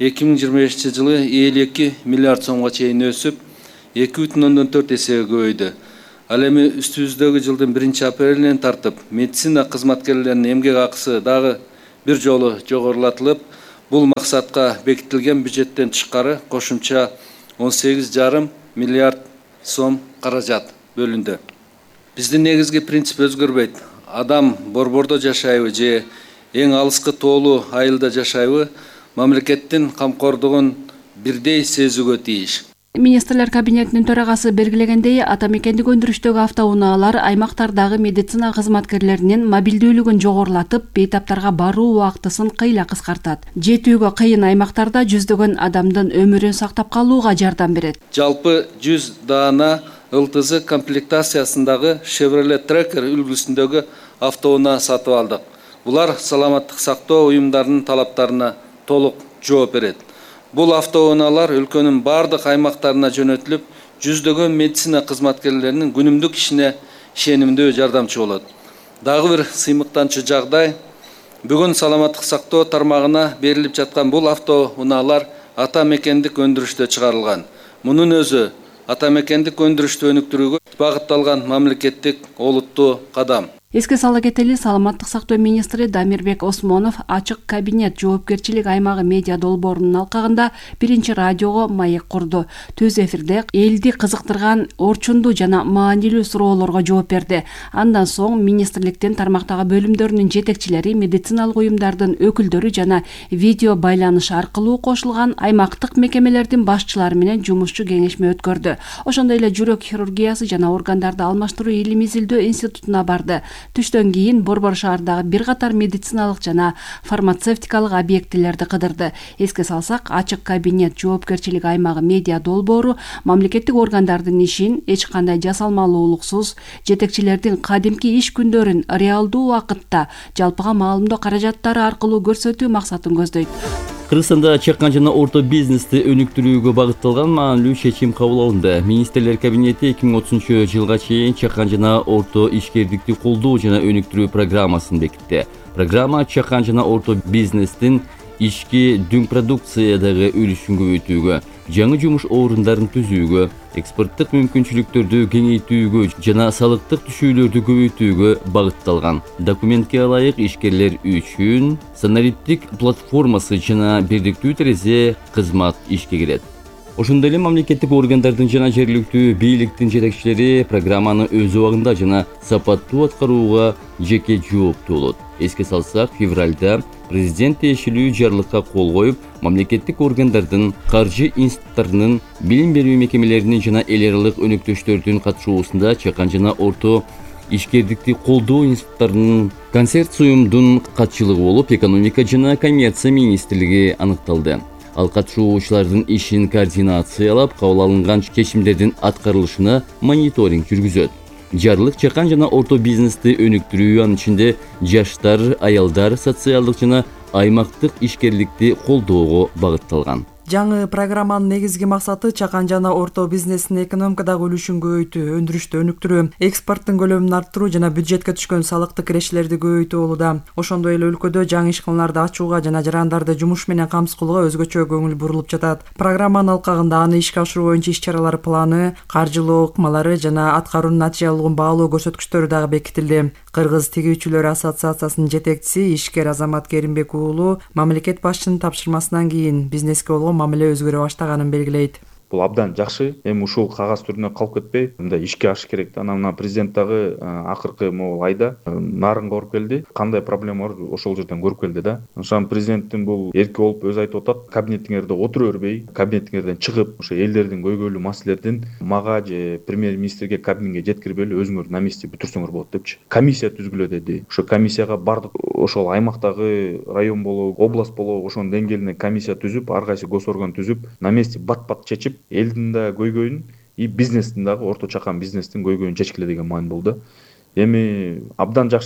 эки миң жыйырма бешинчи жылы элүү эки миллиард сомго чейин өсүп, эки бүтүн ондон төрт эсеге көбөйдү. Ал эми үстүбүздөгү жылдын биринчи апрелинен тартып медицина кызматкерлеринин эмгек акысы дагы бир жолу жогорулатылып, бул максатка бекитилген бюджеттен тышкары кошумча он сегиз жарым миллиард сом каражат бөлүндү. Биздин негизги принцип өзгөрбөйт. Адам борбордо жашайбы же эң алыскы тоолуу айылда жашайбы, мамлекеттин камкордугун бирдей сезүүгө тийиш. Министрлер кабинетинин төрагасы белгилегендей, ата мекендик өндүрүштөгү автоунаалар аймактардагы медицина кызматкерлеринин мобилдүүлүгүн жогорулатып, бейтаптарга баруу убактысын кыйла кыскартат. Жетүүгө кыйын аймактарда жүздөгөн адамдын өмүрүн сактап калууга жардам берет. Жалпы жүз даана ЛТЗ комплектациясындагы Chevrolet Tracker үлгүсүндөгү автоунаа сатып алдык. Булар саламаттык сактоо уюмдарынын талаптарына толук жооп берет. Бул автоунаалар өлкөнүн бардык аймактарына жөнөтүлүп, жүздөгөн медицина кызматкерлеринин күнүмдүк ишине ишенимдүү жардамчы болот. Дагы бир сыймыктанчу жагдай, бүгүн саламаттык сактоо тармагына берилип жаткан бул автоунаалар ата мекендик өндүрүштө чыгарылган. Мунун өзү ата мекендик өндүрүштү өнүктүрүүгө багытталган мамлекеттик олуттуу кадам. Эске сала кетели, саламаттык сактоо министри Дамирбек Осмонов ачык кабинет жоопкерчилик аймагы медиа долбоорунун алкагында биринчи радиого маек курду. Түз эфирде элди кызыктырган орчундуу жана маанилүү суроолорго жооп берди. Андан соң министрликтин тармактагы бөлүмдөрүнүн жетекчилери, медициналык уюмдардын өкүлдөрү жана видео байланыш аркылуу кошулган аймактык мекемелердин башчылары менен жумушчу кеңешме өткөрдү. Ошондой эле жүрөк хирургиясы жана органдарды алмаштыруу илим изилдөө институтуна барды. Түштөн кийин Борбор шаардагы бир катар медициналык жана фармацевтикалык объектилерди кыдырды. Эске салсак, ачык кабинет жоопкерчилик аймагы медиа долбоору мамлекеттик органдардын ишин эч кандай жасалмалуулуксуз, жетекчилердин кадимки иш күндөрүн реалдуу убакытта жалпыга маалымдоо каражаттары аркылуу көрсөтүү максатын көздөйт. Кыргызстанда чакан жана орто бизнести өнүктүрүүгө багытталган маанилүү чечим кабыл алынды. Министрлер кабинети эки миң отузунчу жылга чейин чакан жана орто ишкердикти колдоо жана өнүктүрүү программасын бекитти. Программа чакан жана орто бизнестин ички дүң продукциядагы үлүшүн көбөйтүүгө, жаңы жумуш орундарын түзүүгө, экспорттук мүмкүнчүлүктөрдү кеңейтүүгө жана салыктык түшүүлөрдү көбөйтүүгө багытталган. Документке ылайык ишкерлер үчүн санариптик платформасы жана бирдиктүү терезе кызмат ишке кирет. Ошондой эле мамлекеттик органдардын жана жергиликтүү бийликтин жетекчилери программаны өз убагында жана сапаттуу аткарууга жеке жооптуу болот. Эске салсак, февралда президент тиешелүү жарлыкка кол коюп, мамлекеттик органдардын, каржы институттарынын, билим берүү мекемелеринин жана эл аралык өнөктөштөрдүн катышуусунда чакан жана орто ишкердикти колдоо институттарынын консорциумдун катчылыгы болуп, экономика жана коммерция министрлиги аныкталды. Ал катышуучулардын ишин координациялап, кабыл алынган чечимдердин аткарылышына мониторинг жүргүзөт. Жарлык чакан жана орто бизнести өнүктүрүү, анын ичинде жаштар, аялдар, социалдык жана аймактык ишкерликти колдоого багытталган. Жаңы программанын негизги максаты чакан жана орто бизнестин экономикадагы үлүшүн көбөйтүү, өндүрүштү өнүктүрүү, экспорттун көлөмүн арттыруу жана бюджетке түшкөн салыктык кирештерди көбөйтүү болууда. Ошондой эле өлкөдө жаңы ишканаларды ачууга жана жарандарды жумуш менен камсыз кылууга өзгөчө көңүл бурулуп жатат. Программанын алкагында аны ишке ашыруу боюнча иш-чаралар планы, каржылоо ыкмалары жана аткаруунун натыйжалуулугун баалоо көрсөткүчтөрү дагы бекитилди. Кыргыз тигүүчүлөр ассоциациясынын жетекчиси ишкер Азамат Керимбек уулу мамлекет башчынын тапшырмасынан кийин бизнеске болгон мамиле өзгөрө баштаганын белгилейт. Бул абдан жакшы. Эми ушул кагаз түрүнө калып кетпей, мындай ишке ашыш керек да. Анан мына президент дагы акыркы могул айда нарынга барып келди. Кандай проблема бар, ошол жерден көрүп келди да. Ошон президенттин бул эрки болуп өзү айтып атат, кабинетиңерде отура бербей, кабинетиңерден чыгып, ошо элдердин көйгөйлүү маселелердин мага же премьер-министрге кабинетке жеткирбей эле өзүңөр на месте бүтүрсөңөр болот депчи. Комиссия түзгүлө деди. Ошо комиссияга бардык ошол аймактагы район болобу, область болобу, ошонун деңгээлинен комиссия түзүп, ар кайсы госорган түзүп, на месте бат-бат чечип, элдин да көйгөйүн и бизнестин дагы орто чакан бизнестин көйгөйүн чечкиле деген маани болду. Эми абдан жакшы.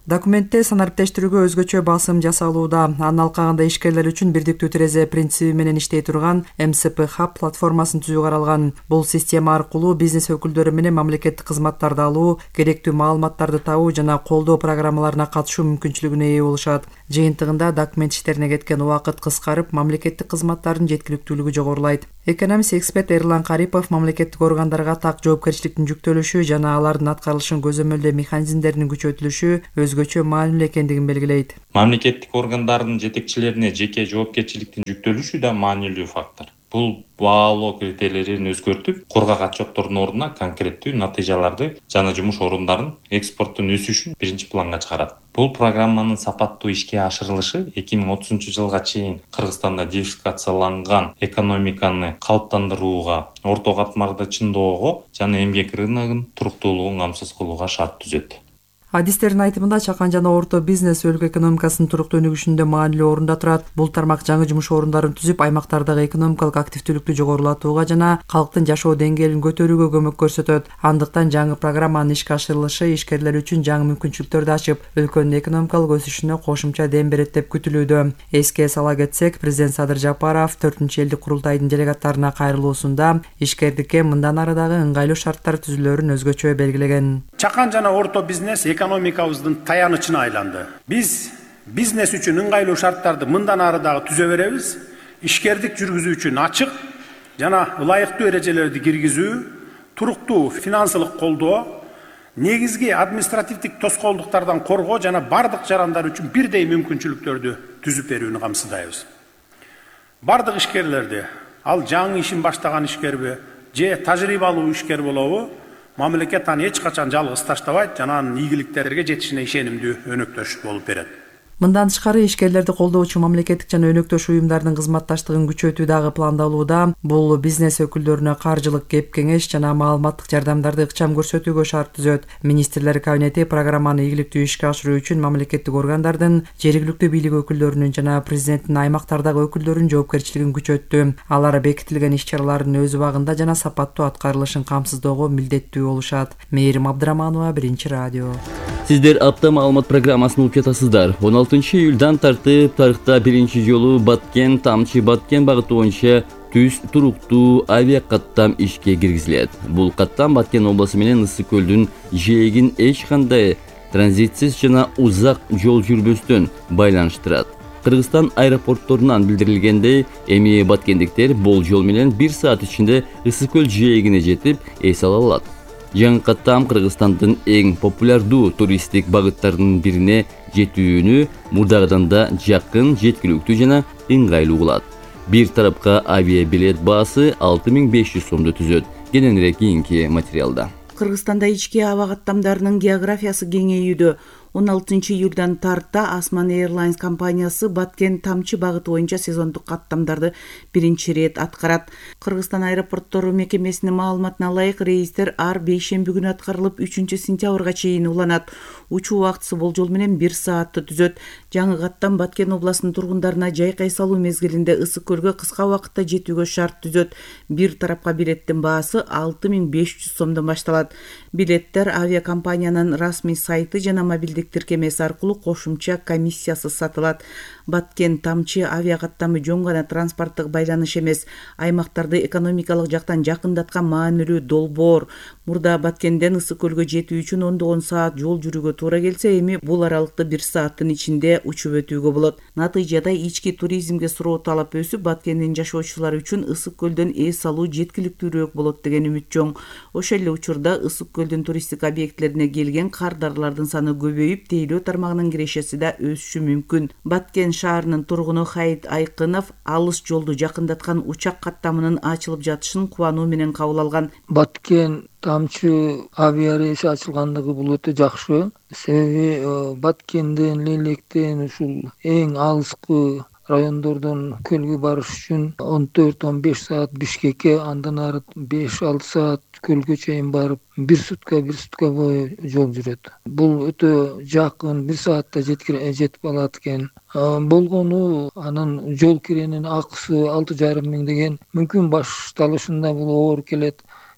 Документте санариптештирүүгө өзгөчө басым жасалууда. Анын алкагында ишкерлер үчүн бирдиктүү терезе принциби менен иштей турган эм эс пи Hub платформасын түзүү каралган. Бул система аркылуу бизнес өкүлдөрү менен мамлекеттик кызматтарды алуу, керектүү маалыматтарды табуу жана колдоо программаларына катышуу мүмкүнчүлүгүнө ээ болушат. Жыйынтыгында документ иштерине кеткен убакыт кыскарып, мамлекеттик кызматтардын жеткиликтүүлүгү жогорулайт. Экономист эксперт Эрлан Карипов мамлекеттик органдарга так жоопкерчиликтин жүктөлүшү жана алардын аткарылышын көзөмөлдөө механизмдеринин күчөтүлүшү өзгөчө маанилүү экендигин белгилейт. Мамлекеттик органдардын жетекчилерине жеке жоопкерчиликтин жүктөлүшү да маанилүү фактор. Бул баалоо критерийлерин өзгөртүп, коргак отчеттордун ордуна конкреттүү натыйжаларды жана жумуш орундарын экспорттун өсүшүн биринчи планга чыгарат. Бул программанын сапаттуу ишке ашырылышы эки миң отузунчу жылга чейин Кыргызстанда диверсификацияланган экономиканы калыптандырууга, орто катмарды чыңдоого жана эмгек рыногунун туруктуулугун камсыз кылууга шарт түзөт. Адистердин айтымында чакан жана орто бизнес өлкө экономикасынын туруктуу өнүгүшүндө маанилүү орунда турат. Бул тармак жаңы жумуш орундарын түзүп, аймактардагы экономикалык активдүүлүктү жогорулатууга жана калктын жашоо деңгээлин көтөрүүгө көмөк көрсөтөт. Андыктан жаңы программанын ишке ашырылышы ишкерлер үчүн жаңы мүмкүнчүлүктөрдү ачып, өлкөнүн экономикалык өсүшүнө кошумча дем берет деп күтүлүүдө. Эске сала кетсек, президент Садыр Жапаров төртүнчү элдик курултайдын делегаттарына кайрылуусунда ишкердикке мындан ары дагы ыңгайлуу шарттар түзүлөрүн өзгөчө белгилеген. Чакан жана орто бизнес экономикабыздын таянычына айланды. Биз бизнес үчүн ыңгайлуу шарттарды мындан ары дагы түзө беребиз. Ишкердик жүргүзүү үчүн ачык жана ылайыктуу эрежелерди киргизүү, туруктуу финансылык колдоо, негизги административдик тоскоолдуктардан коргоо жана бардык жарандар үчүн бирдей мүмкүнчүлүктөрдү түзүп берүүнү камсыздайбыз. Бардык ишкерлерди, ал жаңы ишин баштаган ишкерби, же тажрыйбалуу ишкер болобу, мамлекет аны эч качан жалгыз таштабайт жана анын ийгиликтерге жетишине ишенимдүү өнөктөш болуп берет. Мындан тышкары ишкерлерди колдоочу мамлекеттик жана өнөктөш уюмдардын кызматташтыгын күчөтүү дагы пландалууда. Бул бизнес өкүлдөрүнө каржылык кеп кеңеш жана маалыматтык жардамдарды ыкчам көрсөтүүгө шарт түзөт. Министрлер кабинети программаны ийгиликтүү ишке ашыруу үчүн мамлекеттик органдардын, жергиликтүү бийлик өкүлдөрүнүн жана президенттин аймактардагы өкүлдөрүнүн жоопкерчилигин күчөттү. Алар бекитилген иш-чаралардын өз убагында жана сапаттуу аткарылышын камсыздоого милдеттүү болушат. Мээрим Абдыраманова, Биринчи радио. Сиздер апта маалымат программасын угуп жатасыздар. он алтынчы июлдан тартып тарыхта биринчи жолу Баткен Тамчы Баткен багыты боюнча түз туруктуу авиакаттам ишке киргизилет. Бул каттам Баткен областы менен Ысык көлдүн жээгин эч кандай транзитсиз жана узак жол жүрбөстөн байланыштырат. Кыргызстан аэропортторунан билдирилгендей, эми баткендиктер болжол менен бир саат ичинде Ысык көл жээгине жетип, эс ала алат. Жаңы каттам Кыргызстандын эң популярдуу туристтик багыттарынын бирине жетүүнү мурдагыдан да жакын, жеткиликтүү жана ыңгайлуу кылат. Бир тарапка авиа билет баасы алты миң беш жүз сомду түзөт. Кененирээк кийинки материалда. Кыргызстанда ички аба каттамдарынын географиясы кеңейүүдө. он алтынчы июлдан тарта Осman Airlines компаниясы Баткен Тамчы багыты боюнча сезондук каттамдарды биринчи ирет аткарат. Кыргызстан аэропорттору мекемесинин маалыматына ылайык, рейстер ар бейшемби күнү аткарылып үчүнчү сентябрга чейин уланат. Учуу убактысы болжол менен бир саатты түзөт. Жаңы каттам Баткен областынын тургундарына жайкай салуу мезгилинде Ысык көлгө кыска убакытта жетүүгө шарт түзөт. Бир тарапка билеттин баасы алты миң беш жүз сомдон башталат. Билеттер авиакомпаниянын расмий сайты жана мобилдик тиркемеси аркылуу кошумча комиссиясы сатылат. Баткен Тамчы авиакаттамы жөн гана транспорттук байланыш эмес, аймактарды экономикалык жактан жакындаткан маанилүү долбоор. Мурда Баткенден Ысык көлгө жетүү үчүн ондогон саат жол жүрүүгө туура келсе, эми бул аралыкты бир сааттын ичинде учуп өтүүгө болот. Натыйжада ички туризмге суроо талап өсүп, Баткендин жашоочулары үчүн Ысык көлдөн эс алуу жеткиликтүүрөөк болот деген үмүт чоң. Ошол эле учурда Ысык көлдүн туристтик объектилерине келген кардарлардын саны көбөйүп, тейлөө тармагынын кирешеси да өсүшү мүмкүн. Баткен шаарынын тургуну Хайт Айкынов алыс жолду жакындаткан учак каттамынын ачылып жатышын кубануу менен кабыл алган. Баткен Тамчы авиа рейси ачылгандыгы бул өтө жакшы. Себеби Баткенден, Лелектен ушул эң алыскы райондордон көлгө барыш үчүн он төрт он беш саат Бишкекке, андан ары беш алты саат көлгө чейин барып, бир сутка бир сутка бою жол жүрөт. Бул өтө жакын, бир саатта жетип алат экен. Болгону анын жол киренин акысы алты жарым миң деген мүмкүн башталышында бул оор келет.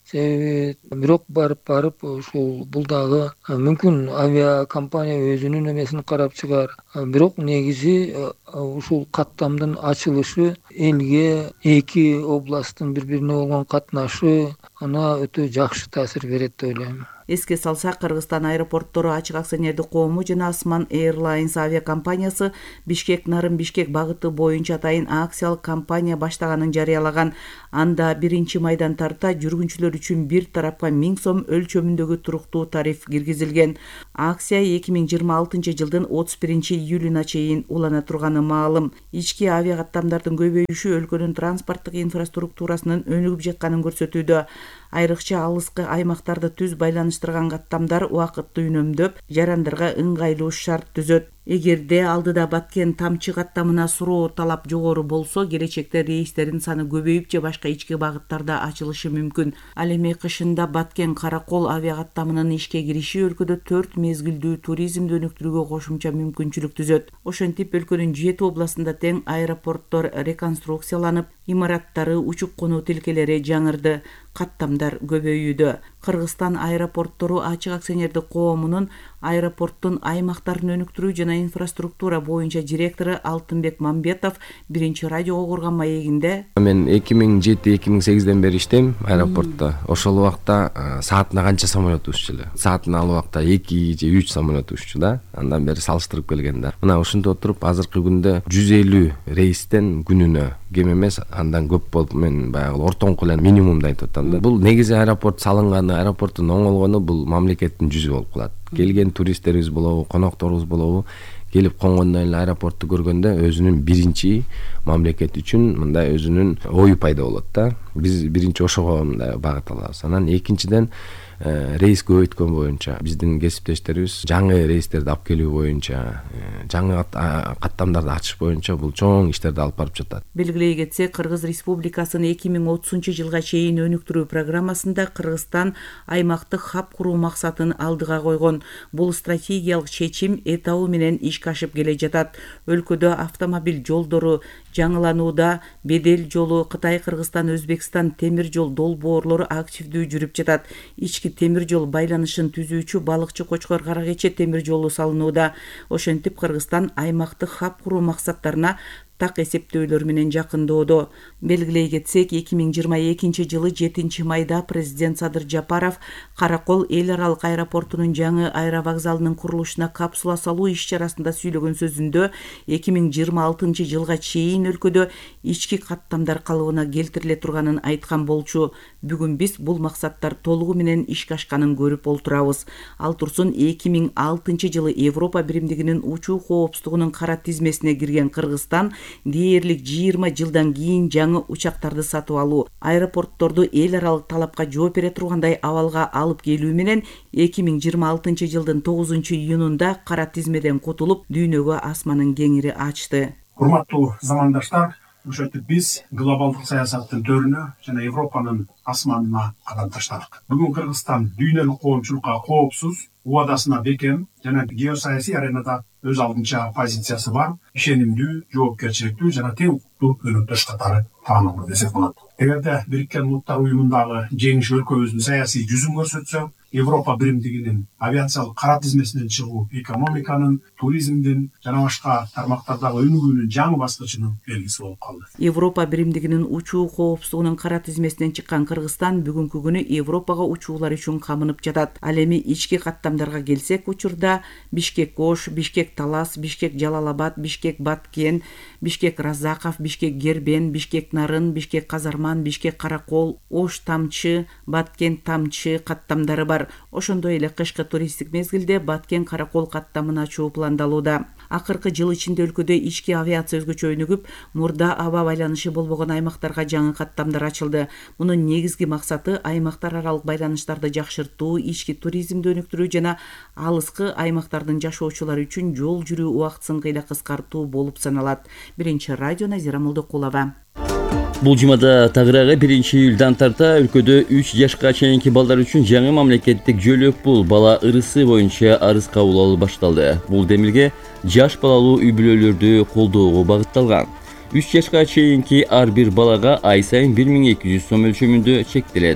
себеби бирок барып барып ушул бул дагы мүмкүн авиакомпания өзүнүн эмесин карап чыгар, бирок негизи ушул каттамдын ачылышы элге, эки областтын бири бирине болгон катнашы ана өтө жакшы таасир берет деп ойлойм. Эске салсак, Кыргызстан аэропорттору ачык акционердик коому жана Осман Airlines авиакомпаниясы Бишкек Нарын Бишкек багыты боюнча атайын акциялык компания баштаганын жарыялаган. Анда биринчи майдан тарта жүргүнчүлөр үчүн бир тарапка миң сом өлчөмүндөгү туруктуу тариф киргизилген. Акция эки миң жыйырма алтынчы жылдын отуз биринчи июлуна чейин улана турганы маалым. Ички авиакаттамдардын көбөйүшү өлкөнүн транспорттук инфраструктурасынын өнүгүп жатканын көрсөтүүдө. Айрыкча алыскы аймактарды түз байланыштырган каттамдар убакытты үнөмдөп, жарандарга ыңгайлуу шарт түзөт. Эгерде алдыда Баткен Тамчы каттамына суроо талап жогору болсо, келечекте рейстердин саны көбөйүп же башка ички багыттарда ачылышы мүмкүн. Ал эми кышында Баткен Каракол авиакаттамынын ишке кириши өлкөдө төрт мезгилдүү туризмди өнүктүрүүгө кошумча мүмкүнчүлүк түзөт. Ошентип өлкөнүн жети областында тең аэропорттор реконструкцияланып, имараттары, учуп конуу тилкелери жаңырды, каттамдар көбөйүүдө. Кыргызстан аэропорттору ачык акционердик коомунун аэропорттун аймактарын өнүктүрүү жана инфраструктура боюнча директору Алтынбек Мамбетов биринчи радиого курган маегинде: Мен эки миң жети эки миң сегизден бери иштейм аэропортто. Ошол убакта саатына канча самолет уччу эле? Саатына ал убакта эки же үч самолет уччу да. Андан бери салыштырып келгенде. Мына ушинтип отуруп азыркы күндө жүз элүү рейстен күнүнө кем эмес, андан көп болуп, мен баягы ортоңку эле минимумду айтып атам да. Бул негизи аэропорт салынганы, аэропорттун оңолгону бул мамлекеттин жүзү болуп калат. Келген туристтерибиз болобу, конокторубуз болобу, келип конгондон эле аэропортту көргөндө өзүнүн биринчи мамлекет үчүн мындай өзүнүн ою пайда болот да. Биз биринчи ошого мындай багыт алабыз. Анан экинчиден рейс көбөйткөн боюнча биздин кесиптештерибиз жаңы рейстерди алып келүү боюнча, жаңы каттамдарды ачыш боюнча бул чоң иштерди алып барып жатат. Белгилей кетсек, Кыргыз Республикасын эки миң отузунчу жылга чейин өнүктүрүү программасында Кыргызстан аймактык хаб куруу максатын алдыга койгон. Бул стратегиялык чечим этабы менен ишке ашып келе жатат. Өлкөдө автомобиль жолдору жаңыланууда, бедел жолу, Кытай-Кыргызстан, Өзбекстан темир жол долбоорлору активдүү жүрүп жатат. Ички темир жол байланышын түзүүчү Балыкчы Кочкор Карагече темир жолу салынууда. Ошентип Кыргызстан аймактык хаб куруу максаттарына так эсептөөлөр менен жакындоодо. Белгилей кетсек, эки миң жыйырма экинчи жылы жетинчи майда президент Садыр Жапаров Каракол эл аралык аэропортунун жаңы аэровокзалынын курулушуна капсула салуу иш-чарасында сүйлөгөн сөзүндө эки миң жыйырма алтынчы жылга чейин өлкөдө ички каттамдар калыбына келтириле турганын айткан болчу. Бүгүн биз бул максаттар толугу менен ишке ашканын көрүп олтурабыз. Ал турсун эки миң алтынчы жылы Европа биримдигинин учуу коопсуздугунун кара тизмесине кирген Кыргызстан дээрлик жыйырма жылдан кийин жаңы учактарды сатып алуу, аэропортторду эл аралык талапка жооп бере тургандай абалга алып келүү менен эки миң жыйырма алтынчы жылдын тогузунчу июнунда кара тизмеден кутулуп, дүйнөгө асманын кеңири ачты. Урматтуу замандаштар, ошентип биз глобалдык саясаттын төрүнө жана Европанын асманына кадам таштадык. Бүгүн Кыргызстан дүйнөлүк коомчулукка коопсуз, убадасына бекем жана геосаясий аренада өз алдынча позициясы бар, ишенимдүү, жоопкерчиликтүү жана тең укуктуу өнөктөш катары таанылуу десек болот. Эгерде Бириккен Улуттар уюмундагы жеңиш өлкөбүздүн саясий жүзүн көрсөтсө, Европа биримдигинин авиациялык кара тизмесинен чыгуу экономиканын, туризмдин жана башка тармактардагы өнүгүүнүн жаңы баскычынын белгиси болуп калды. Европа биримдигинин учуу коопсуздугунун кара тизмесинен чыккан Кыргызстан бүгүнкү күнү Европага учуулар үчүн камынып жатат. Ал эми ички каттамдарга келсек, учурда Бишкек-Ош, Бишкек-Талас, Бишкек-Жалалабад, Бишкек-Баткен, Бишкек-Разаков, Бишкек-Гербен, Бишкек-Нарын, Бишкек-Казарман, Бишкек-Каракол, Ош-Тамчы, Баткен-Тамчы каттамдары бар. Ошондой эле кышкы туристтик мезгилде Баткен-Каракол каттамын ачуу пландалууда. Акыркы жыл ичинде өлкөдө ички авиация өзгөчө өнүгүп, мурда аба байланышы болбогон аймактарга жаңы каттамдар ачылды. Мунун негизги максаты аймактар аралык байланыштарды жакшыртуу, ички туризмди өнүктүрүү жана алыскы аймактардын жашоочулары үчүн жол жүрүү убактысын кыйла кыскартуу болуп саналат. Биринчи радио Назира Молдокулова. Бул жумада тагыраагы биринчи июлдан тарта өлкөдө үч жашка чейинки балдар үчүн жаңы мамлекеттик жөлөк пул бала ырысы боюнча арыз кабыл алуу башталды. Бул демилге жаш балалуу үй бүлөлөрдү колдоого багытталган. үч жашка чейинки ар бир балага ай сайын бир миң эки жүз сом өлчөмүндө чектелет.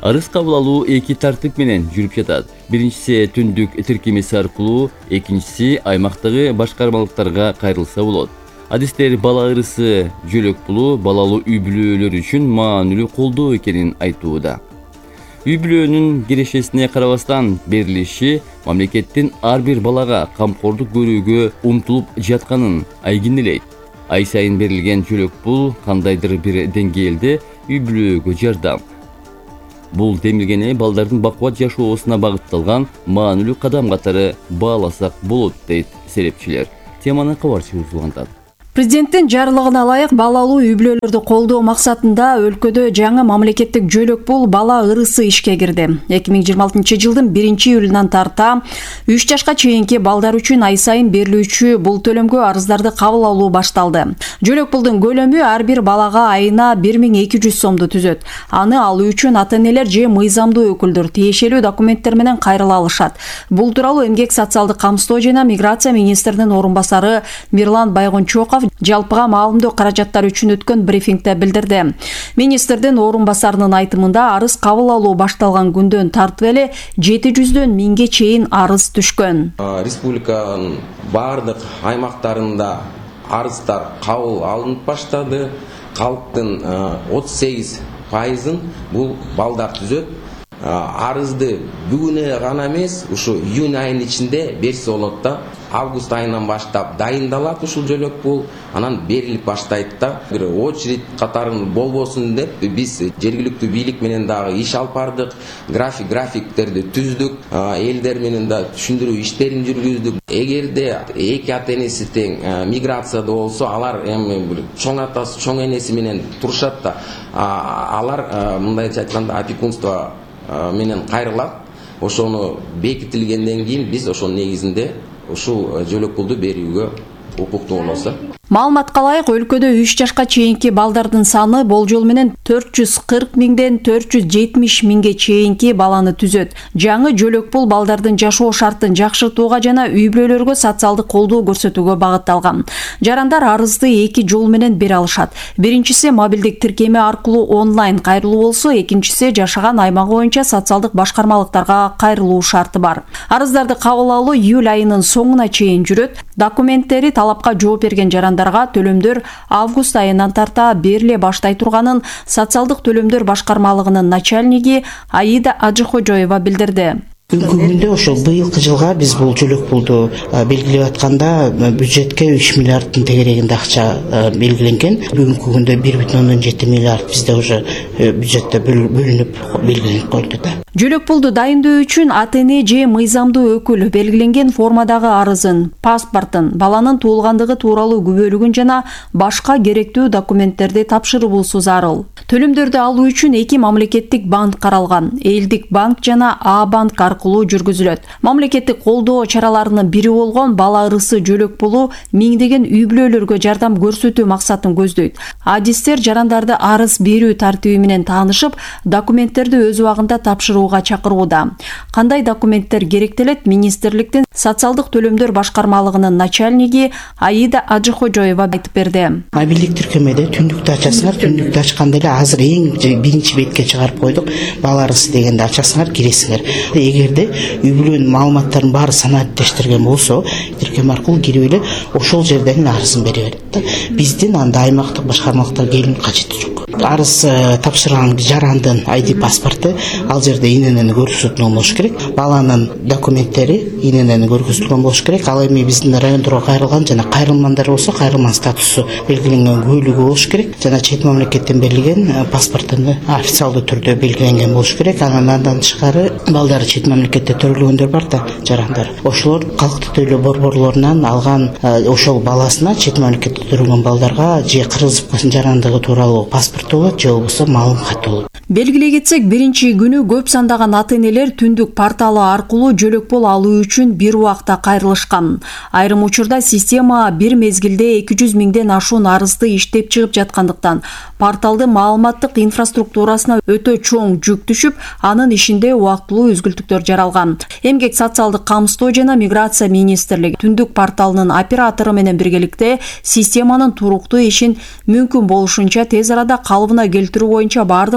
Арыз кабыл алуу эки тартип менен жүрүп жатат. Биринчиси түндүк тиркемеси аркылуу, экинчиси аймактагы башкармалыктарга кайрылса болот. Адистер бала ырысы жөлөк пулу балалуу үй бүлөлөр үчүн маанилүү колдоо экенин айтууда. Үй бүлөнүн кирешесине карабастан берилиши мамлекеттин ар бир балага камкордук көрүүгө умтулуп жатканын айгинелейт. Ай сайын берилген жөлөк пул кандайдыр бир деңгээлде үй бүлөгө жардам. Бул демилгени балдардын бакубат жашоосуна багытталган маанилүү кадам катары бааласак болот, дейт серепчилер. Теманы кабарчы узгантат. Президенттин жарлыгына ылайык балалуу үй бүлөлөрдү колдоо максатында өлкөдө жаңы мамлекеттик жөлөк пул бала ырысы ишке кирди. эки миң жыйырма алтынчы жылдын биринчи июлунан тарта үч жашка чейинки балдар үчүн ай сайын берилүүчү бул төлөмгө арыздарды кабыл алуу башталды. Жөлөк пулдун көлөмү ар бир балага айына бир миң эки жүз сомду түзөт. Аны алуу үчүн ата-энелер же мыйзамдуу өкүлдөр тиешелүү документтер менен кайрыла алышат. Бул тууралуу Эмгек социалдык камсыздоо жана миграция министринин орун басары Мирлан Байгончоков жалпыга маалымдоо каражаттары үчүн өткөн брифингде билдирди. Министрдин орун басарынын айтымында арыз кабыл алуу башталган күндөн тартып эле жети жүздөн миңге чейин арыз түшкөн. Республиканын бардык аймактарында арыздар кабыл алынып баштады. Калктын отуз сегиз пайызын бул балдар түзөт. Арызды бүгүнө гана эмес, ушу июнь айынын ичинде берсе болот да. Август айынан баштап дайындалат ушул жөлөк пул, анан берилип баштайт да. Бир очередь катарын болбосун деп биз жергиликтүү бийлик менен дагы иш алып бардык. График графиктерди түздүк, элдер менен да түшүндүрүү иштерин жүргүздүк. Эгерде эки ата-энеси тең миграцияда болсо, алар эми бир чоң атасы, чоң энеси менен турушат да. Алар мындайча айтканда опекунство менен кайрылат. Ошону бекитилгенден кийин биз ошонун негизинде ушул жөлөк пулду берүүгө укуктуу болобуз. Маалыматка ылайык өлкөдө үч жашка чейинки балдардын саны болжол менен төрт жүз кырк миңден төрт жүз жетимиш миңге чейинки баланы түзөт. Жаңы жөлөк пул балдардын жашоо шартын жакшыртууга жана үй бүлөлөргө социалдык колдоо көрсөтүүгө багытталган. Жарандар арызды эки жол менен бере алышат. Биринчиси мобилдик тиркеме аркылуу онлайн кайрылуу болсо, экинчиси жашаган аймагы боюнча социалдык башкармалыктарга кайрылуу шарты бар. Арыздарды кабыл алуу июль айынын соңуна чейин жүрөт. Документтери талапка жооп берген жарандар төлөмдөр август айынан тарта бериле баштай турганын социалдык төлөмдөр башкармалыгынын начальниги Аида Ажыхожоева билдирди. Бүгүнкү күндө ошол быйылкы жылга биз бул жөлөк пулду белгилеп атканда бюджетке үч миллиарддын тегерегинде акча белгиленген. Бүгүнкү күндө бир бүтүн ондон жети миллиард бизде уже бюджетте бөлүнүп белгиленип койду да. Жөлөк пулду дайындоо үчүн ата-эне же мыйзамдуу өкүл белгиленген формадагы арызын, паспортун, баланын туулгандыгы тууралуу күбөлүгүн жана башка керектүү документтерди тапшыруусу зарыл. Төлөмдөрдү алуу үчүн эки мамлекеттик банк каралган. Элдик банк жана А банк аркылуу жүргүзүлөт. Мамлекеттик колдоо чараларынын бири болгон бала ырысы жөлөк пулу миңдеген үй бүлөлөргө жардам көрсөтүү максатын көздөйт. Адистер жарандарды арыз берүү тартиби менен таанышып, документтерди өз убагында тапшырууга чакырууда. Кандай документтер керектелет? Министрликтин социалдык төлөмдөр башкармалыгынын начальниги Аида Ажыхожоева айтып берди. Мобилдик тиркемеде түндүктү ачасыңар, түндүктү ачканда эле азыр эң биринчи бетке чыгарып койдук. Бала ырысы дегенде ачасыңар, киресиңер. Эгерде үй бүлөнүн маалыматтарын баары санариптештирген болсо, тиркеме аркылуу кирип эле ошол жерден эле арызын бере берет да. Биздин анда аймактык башкармалыктар келүүнүн кажети жок. Арыз тапшырган жарандын ай ди паспорту ал жерде иненен көрсөтүлгөн болуш керек. Баланын документтери иненен көрсөтүлгөн болуш керек. Ал эми биздин райондорго кайрылган жана кайрылмандар болсо, кайрылман статусу белгиленген күбөлүгү болуш керек. Жана чет мамлекеттен берилген паспортун официалдуу түрдө белгиленген болуш керек. Андан тышкары балдары чет мамлекетте төрөлгөндөр бар да, жарандар. Ошолор калктык төлөө борборлорунан алган ошол баласына чет мамлекетте төрөлгөн балдарга же кыргызып калсын жарандыгы тууралуу паспорт болот, же болбосо маалым кат болот. Белгилей кетсек, биринчи күнү көп сандаган ата-энелер түндүк порталы аркылуу жөлөк пул алуу үчүн бир убакта кайрылышкан. Айрым учурда система бир мезгилде эки жүз миңден ашуун арызды иштеп чыгып жаткандыктан порталдын маалыматтык инфраструктурасына өтө чоң жүк түшүп, анын ишинде убактылуу үзгүлтүктөр жаралган. Эмгек социалдык камсыздоо жана миграция министрлиги түндүк порталынын оператору менен биргеликте системанын туруктуу ишин мүмкүн болушунча тез арада калыбына келтирүү боюнча бардык зарыл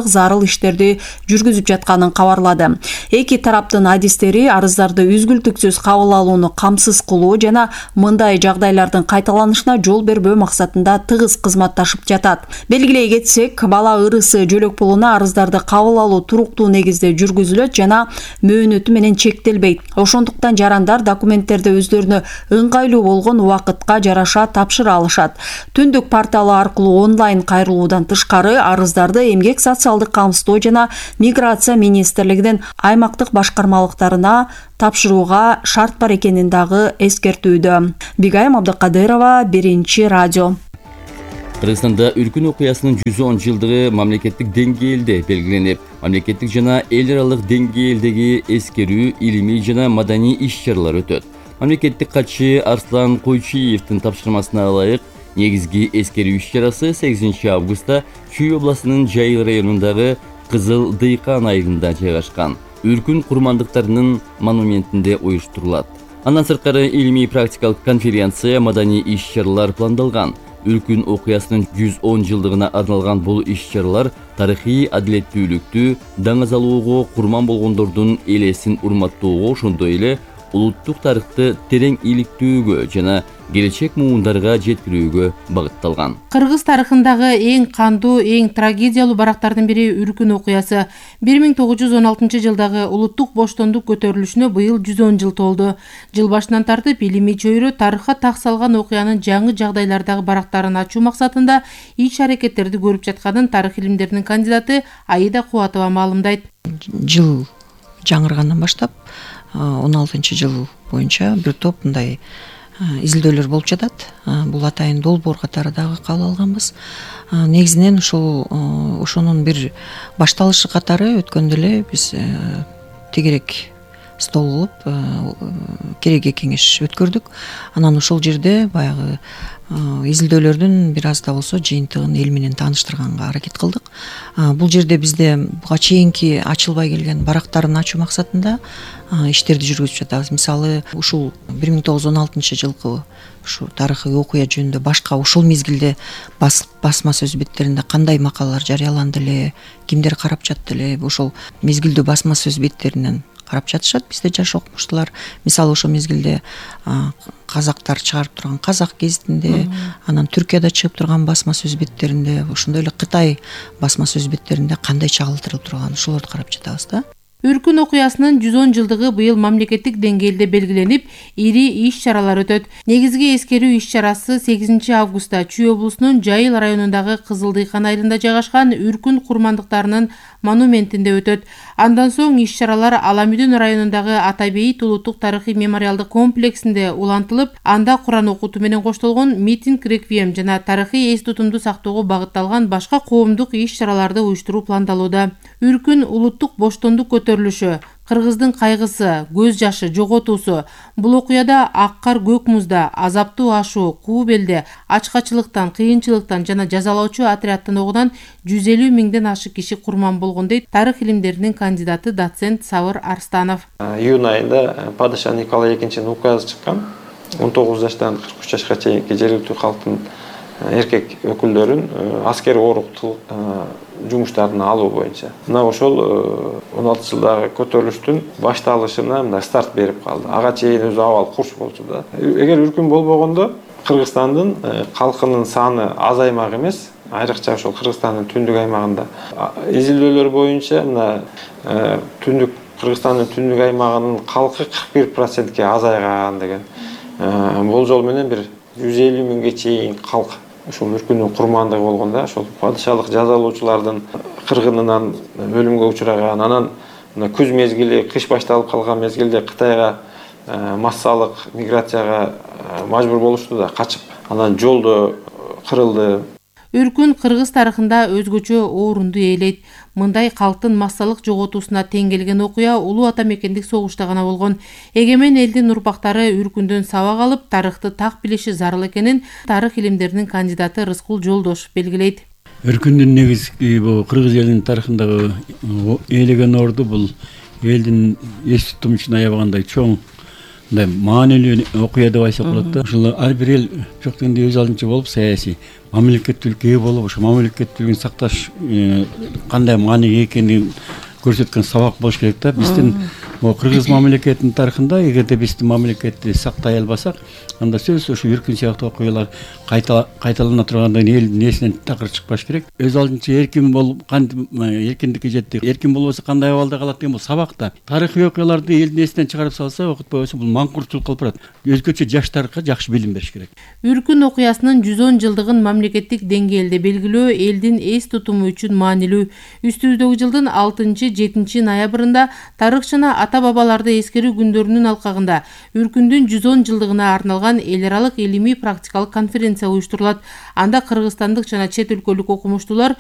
иштерди жүргүзүп жатканын кабарлады. Эки тараптын адистери арыздарды үзгүлтүксүз кабыл алууну камсыз кылуу жана мындай жагдайлардын кайталанышына жол бербөө максатында тыгыз кызматташып жатат. Белгилей кетсек, бала ырысы жөлөк пулуна арыздарды кабыл алуу туруктуу негизде жүргүзүлөт жана мөөнөтү менен чектелбейт. Ошондуктан жарандар документтерди өздөрүнө ыңгайлуу болгон убакытка жараша тапшыра алышат. Түндүк порталы аркылуу онлайн кайрылуудан тышкары арыздарды эмгек социалдык камсыздоо жана миграция министрлигинин аймактык башкармалыктарына тапшырууга шарт бар экенин дагы эскертүүдө. Бигайым Абдыкадырова, Биринчи радио. Кыргызстанда үркүн окуясынын жүз он жылдыгы мамлекеттик деңгээлде белгиленип, мамлекеттик жана эл аралык деңгээлдеги эскерүү, илимий жана маданий иш-чаралар өтөт. Мамлекеттик катчы Арслан Койчиевдин тапшырмасына ылайык негизги эскерүү иш-чарасы сегизинчи августта Чүй областынын Жайыл районундагы Кызыл Дыйкан айылында жайгашкан үркүн курмандыктарынын монументинде уюштурулат. Андан сырткары илимий практикалык конференция, маданий иш-чаралар пландалган. Үркүн окуясынын жүз он жылдыгына арналган бул иш-чаралар тарыхый адилеттүүлүктү, даңазалоого, курман болгондордун элесин урматтоого, ошондой эле улуттук тарыхты терең иликтөөгө жана келечек муундарга жеткирүүгө багытталган. Кыргыз тарыхындагы эң кандуу, эң трагедиялуу барактардын бири үркүн окуясы. бир миң тогуз жүз он алтынчы жылдагы улуттук боштондук көтөрүлүшүнө быйыл жүз он жыл толду. Жыл башынан тартып илимий чөйрө тарыхка так салган окуянын жаңы жагдайлардагы барактарын ачуу максатында иш-аракеттерди көрүп жатканын тарых илимдеринин кандидаты Аида Кубатова маалымдайт. Жыл жаңыргандан баштап он алтынчы жыл боюнча бир топ мындай изилдөөлөр болуп жатат. Бул атайын долбоор катары дагы кабыл алганбыз. Негизинен ушул ошонун бир башталышы катары өткөндө эле биз тегерек стол кылып кереге кеңеш өткөрдүк. Анан ошол жерде баягы изилдөөлөрдүн бир аз да болсо жыйынтыгын эл менен тааныштырганга аракет кылдык. Бул жерде бизде буга чейинки ачылбай келген барактарын ачуу максатында иштерди жүргүзүп жатабыз. Мисалы, ушул бир миң тогуз жүз он алтынчы жылкы ушу тарыхый окуя жөнүндө башка ушул мезгилде басма сөз беттеринде кандай макалалар жарыяланды эле, кимдер карап жатты эле, ошол мезгилдүү басма сөз беттеринен карап жатышат бизде жаш окумуштуулар. Мисалы, ошол мезгилде казактар чыгарып турган Казак гезитинде, анан Түркияда чыгып турган басма сөз беттеринде, ошондой эле Кытай басма сөз беттеринде кандай чагылтырылып турган, ошолорду карап жатабыз да. Үркүн окуясынын жүз он жылдыгы быйыл мамлекеттик деңгээлде белгиленип, ири иш-чаралар өтөт. Негизги эскерүү иш-чарасы сегизинчи августта Чүй облусунун Жайыл районундагы Кызыл Дыйкан айылында жайгашкан үркүн курмандыктарынын монументинде өтөт. Андан соң иш-чаралар Аламүдүн районундагы Атабейит улуттук тарыхый мемориалдык комплексинде улантылып, анда Куран окутуу менен коштолгон митинг, реквием жана тарыхый эс тутумду сактоого багытталган башка коомдук иш-чараларды уюштуруу пландалууда. Үркүн улуттук боштондук көтөрүлүшү, кыргыздын кайгысы, көз жашы, жоготуусу. Бул окуяда ак кар көк музда, азаптуу ашуу, куу белде, ачкачылыктан, кыйынчылыктан жана жазалоочу отрядтын огунан жүз элүү миңден ашык киши курман болгон дейт тарых илимдеринин кандидаты доцент Сабыр Арстанов. Июнь айында падыша Николай экинчинин указы чыккан. он тогуз жаштан кырк үч жашка чейинки жергиликтүү калктын эркек өкүлдөрүн аскер оруктук жумуштарына алуу боюнча. Мына ошол он алты жылдагы көтөрүлүштүн башталышына мына старт берип калды. Ага чейин өзү абал курч болчу да. Эгер үркүн болбогондо Кыргызстандын калкынын саны азаймак эмес, айрыкча ошол Кыргызстандын түндүк аймагында. Изилдөөлөр боюнча мына түндүк Кыргызстандын түндүк аймагынын калкы кырк бир процентке азайган деген болжол менен бир жүз элүү миңге чейин калк ушул үркүндүн курмандыгы болгондо, ошол падышалык жазалоочулардын кыргынынан өлүмгө учураган, анан мына күз мезгили, кыш башталып калган мезгилде Кытайга массалык миграцияга мажбур болушту да, качып, анан жолдо кырылды. Үркүн кыргыз тарыхында өзгөчө орунду ээлейт. Мындай калктын массалык жоготуусуна тең келген окуя улуу ата мекендик согушта гана болгон. Эгемен элдин урпактары үркүндөн сабак алып, тарыхты так билиши зарыл экенин тарых илимдеринин кандидаты Рыскул Жолдошов белгилейт. Үркүндүн негизги бул кыргыз элинин тарыхындагы ээлеген орду бул элдин эс тутуму үчүн аябагандай чоң мындай маанилүү окуя деп айтсак болот да. Ушул ар бир эл жок дегенде өз алдынча болуп саясий мамлекеттүүлүккө ээ болуп ошо мамлекеттүүлүгүн сакташ кандай маанилүү экенин көрсөткөн сабак болуш керек да. Биздин могу кыргыз мамлекетинин тарыхында эгерде биздин мамлекетти сактай албасак, анда сөзсүз ушу үркүн сыяктуу окуялар кайталана тургандан элдин эсинен такыр чыкпаш керек. Өз алдынча эркин болуп, кантип эркиндикке жеттик. Эркин болбосо кандай абалда калат деген бул сабакта. Тарыхый окуяларды элдин эсинен чыгарып салса, окутпай койсо бул маңкуртчулук кылып барат. Өзгөчө жаштарга жакшы билим бериш керек. Үркүн окуясынын жүз он жылдыгын мамлекеттик деңгээлде белгилөө элдин эс тутуму үчүн маанилүү. Үстүбүздөгү жылдын алтынчы жетинчи ноябрында тарых жана ата бабаларды эскерүү күндөрүнүн алкагында Үркүндүн жүз он жылдыгына арналган эл аралык илимий практикалык конференция уюштурулат. Анда кыргызстандык жана чет өлкөлүк окумуштуулар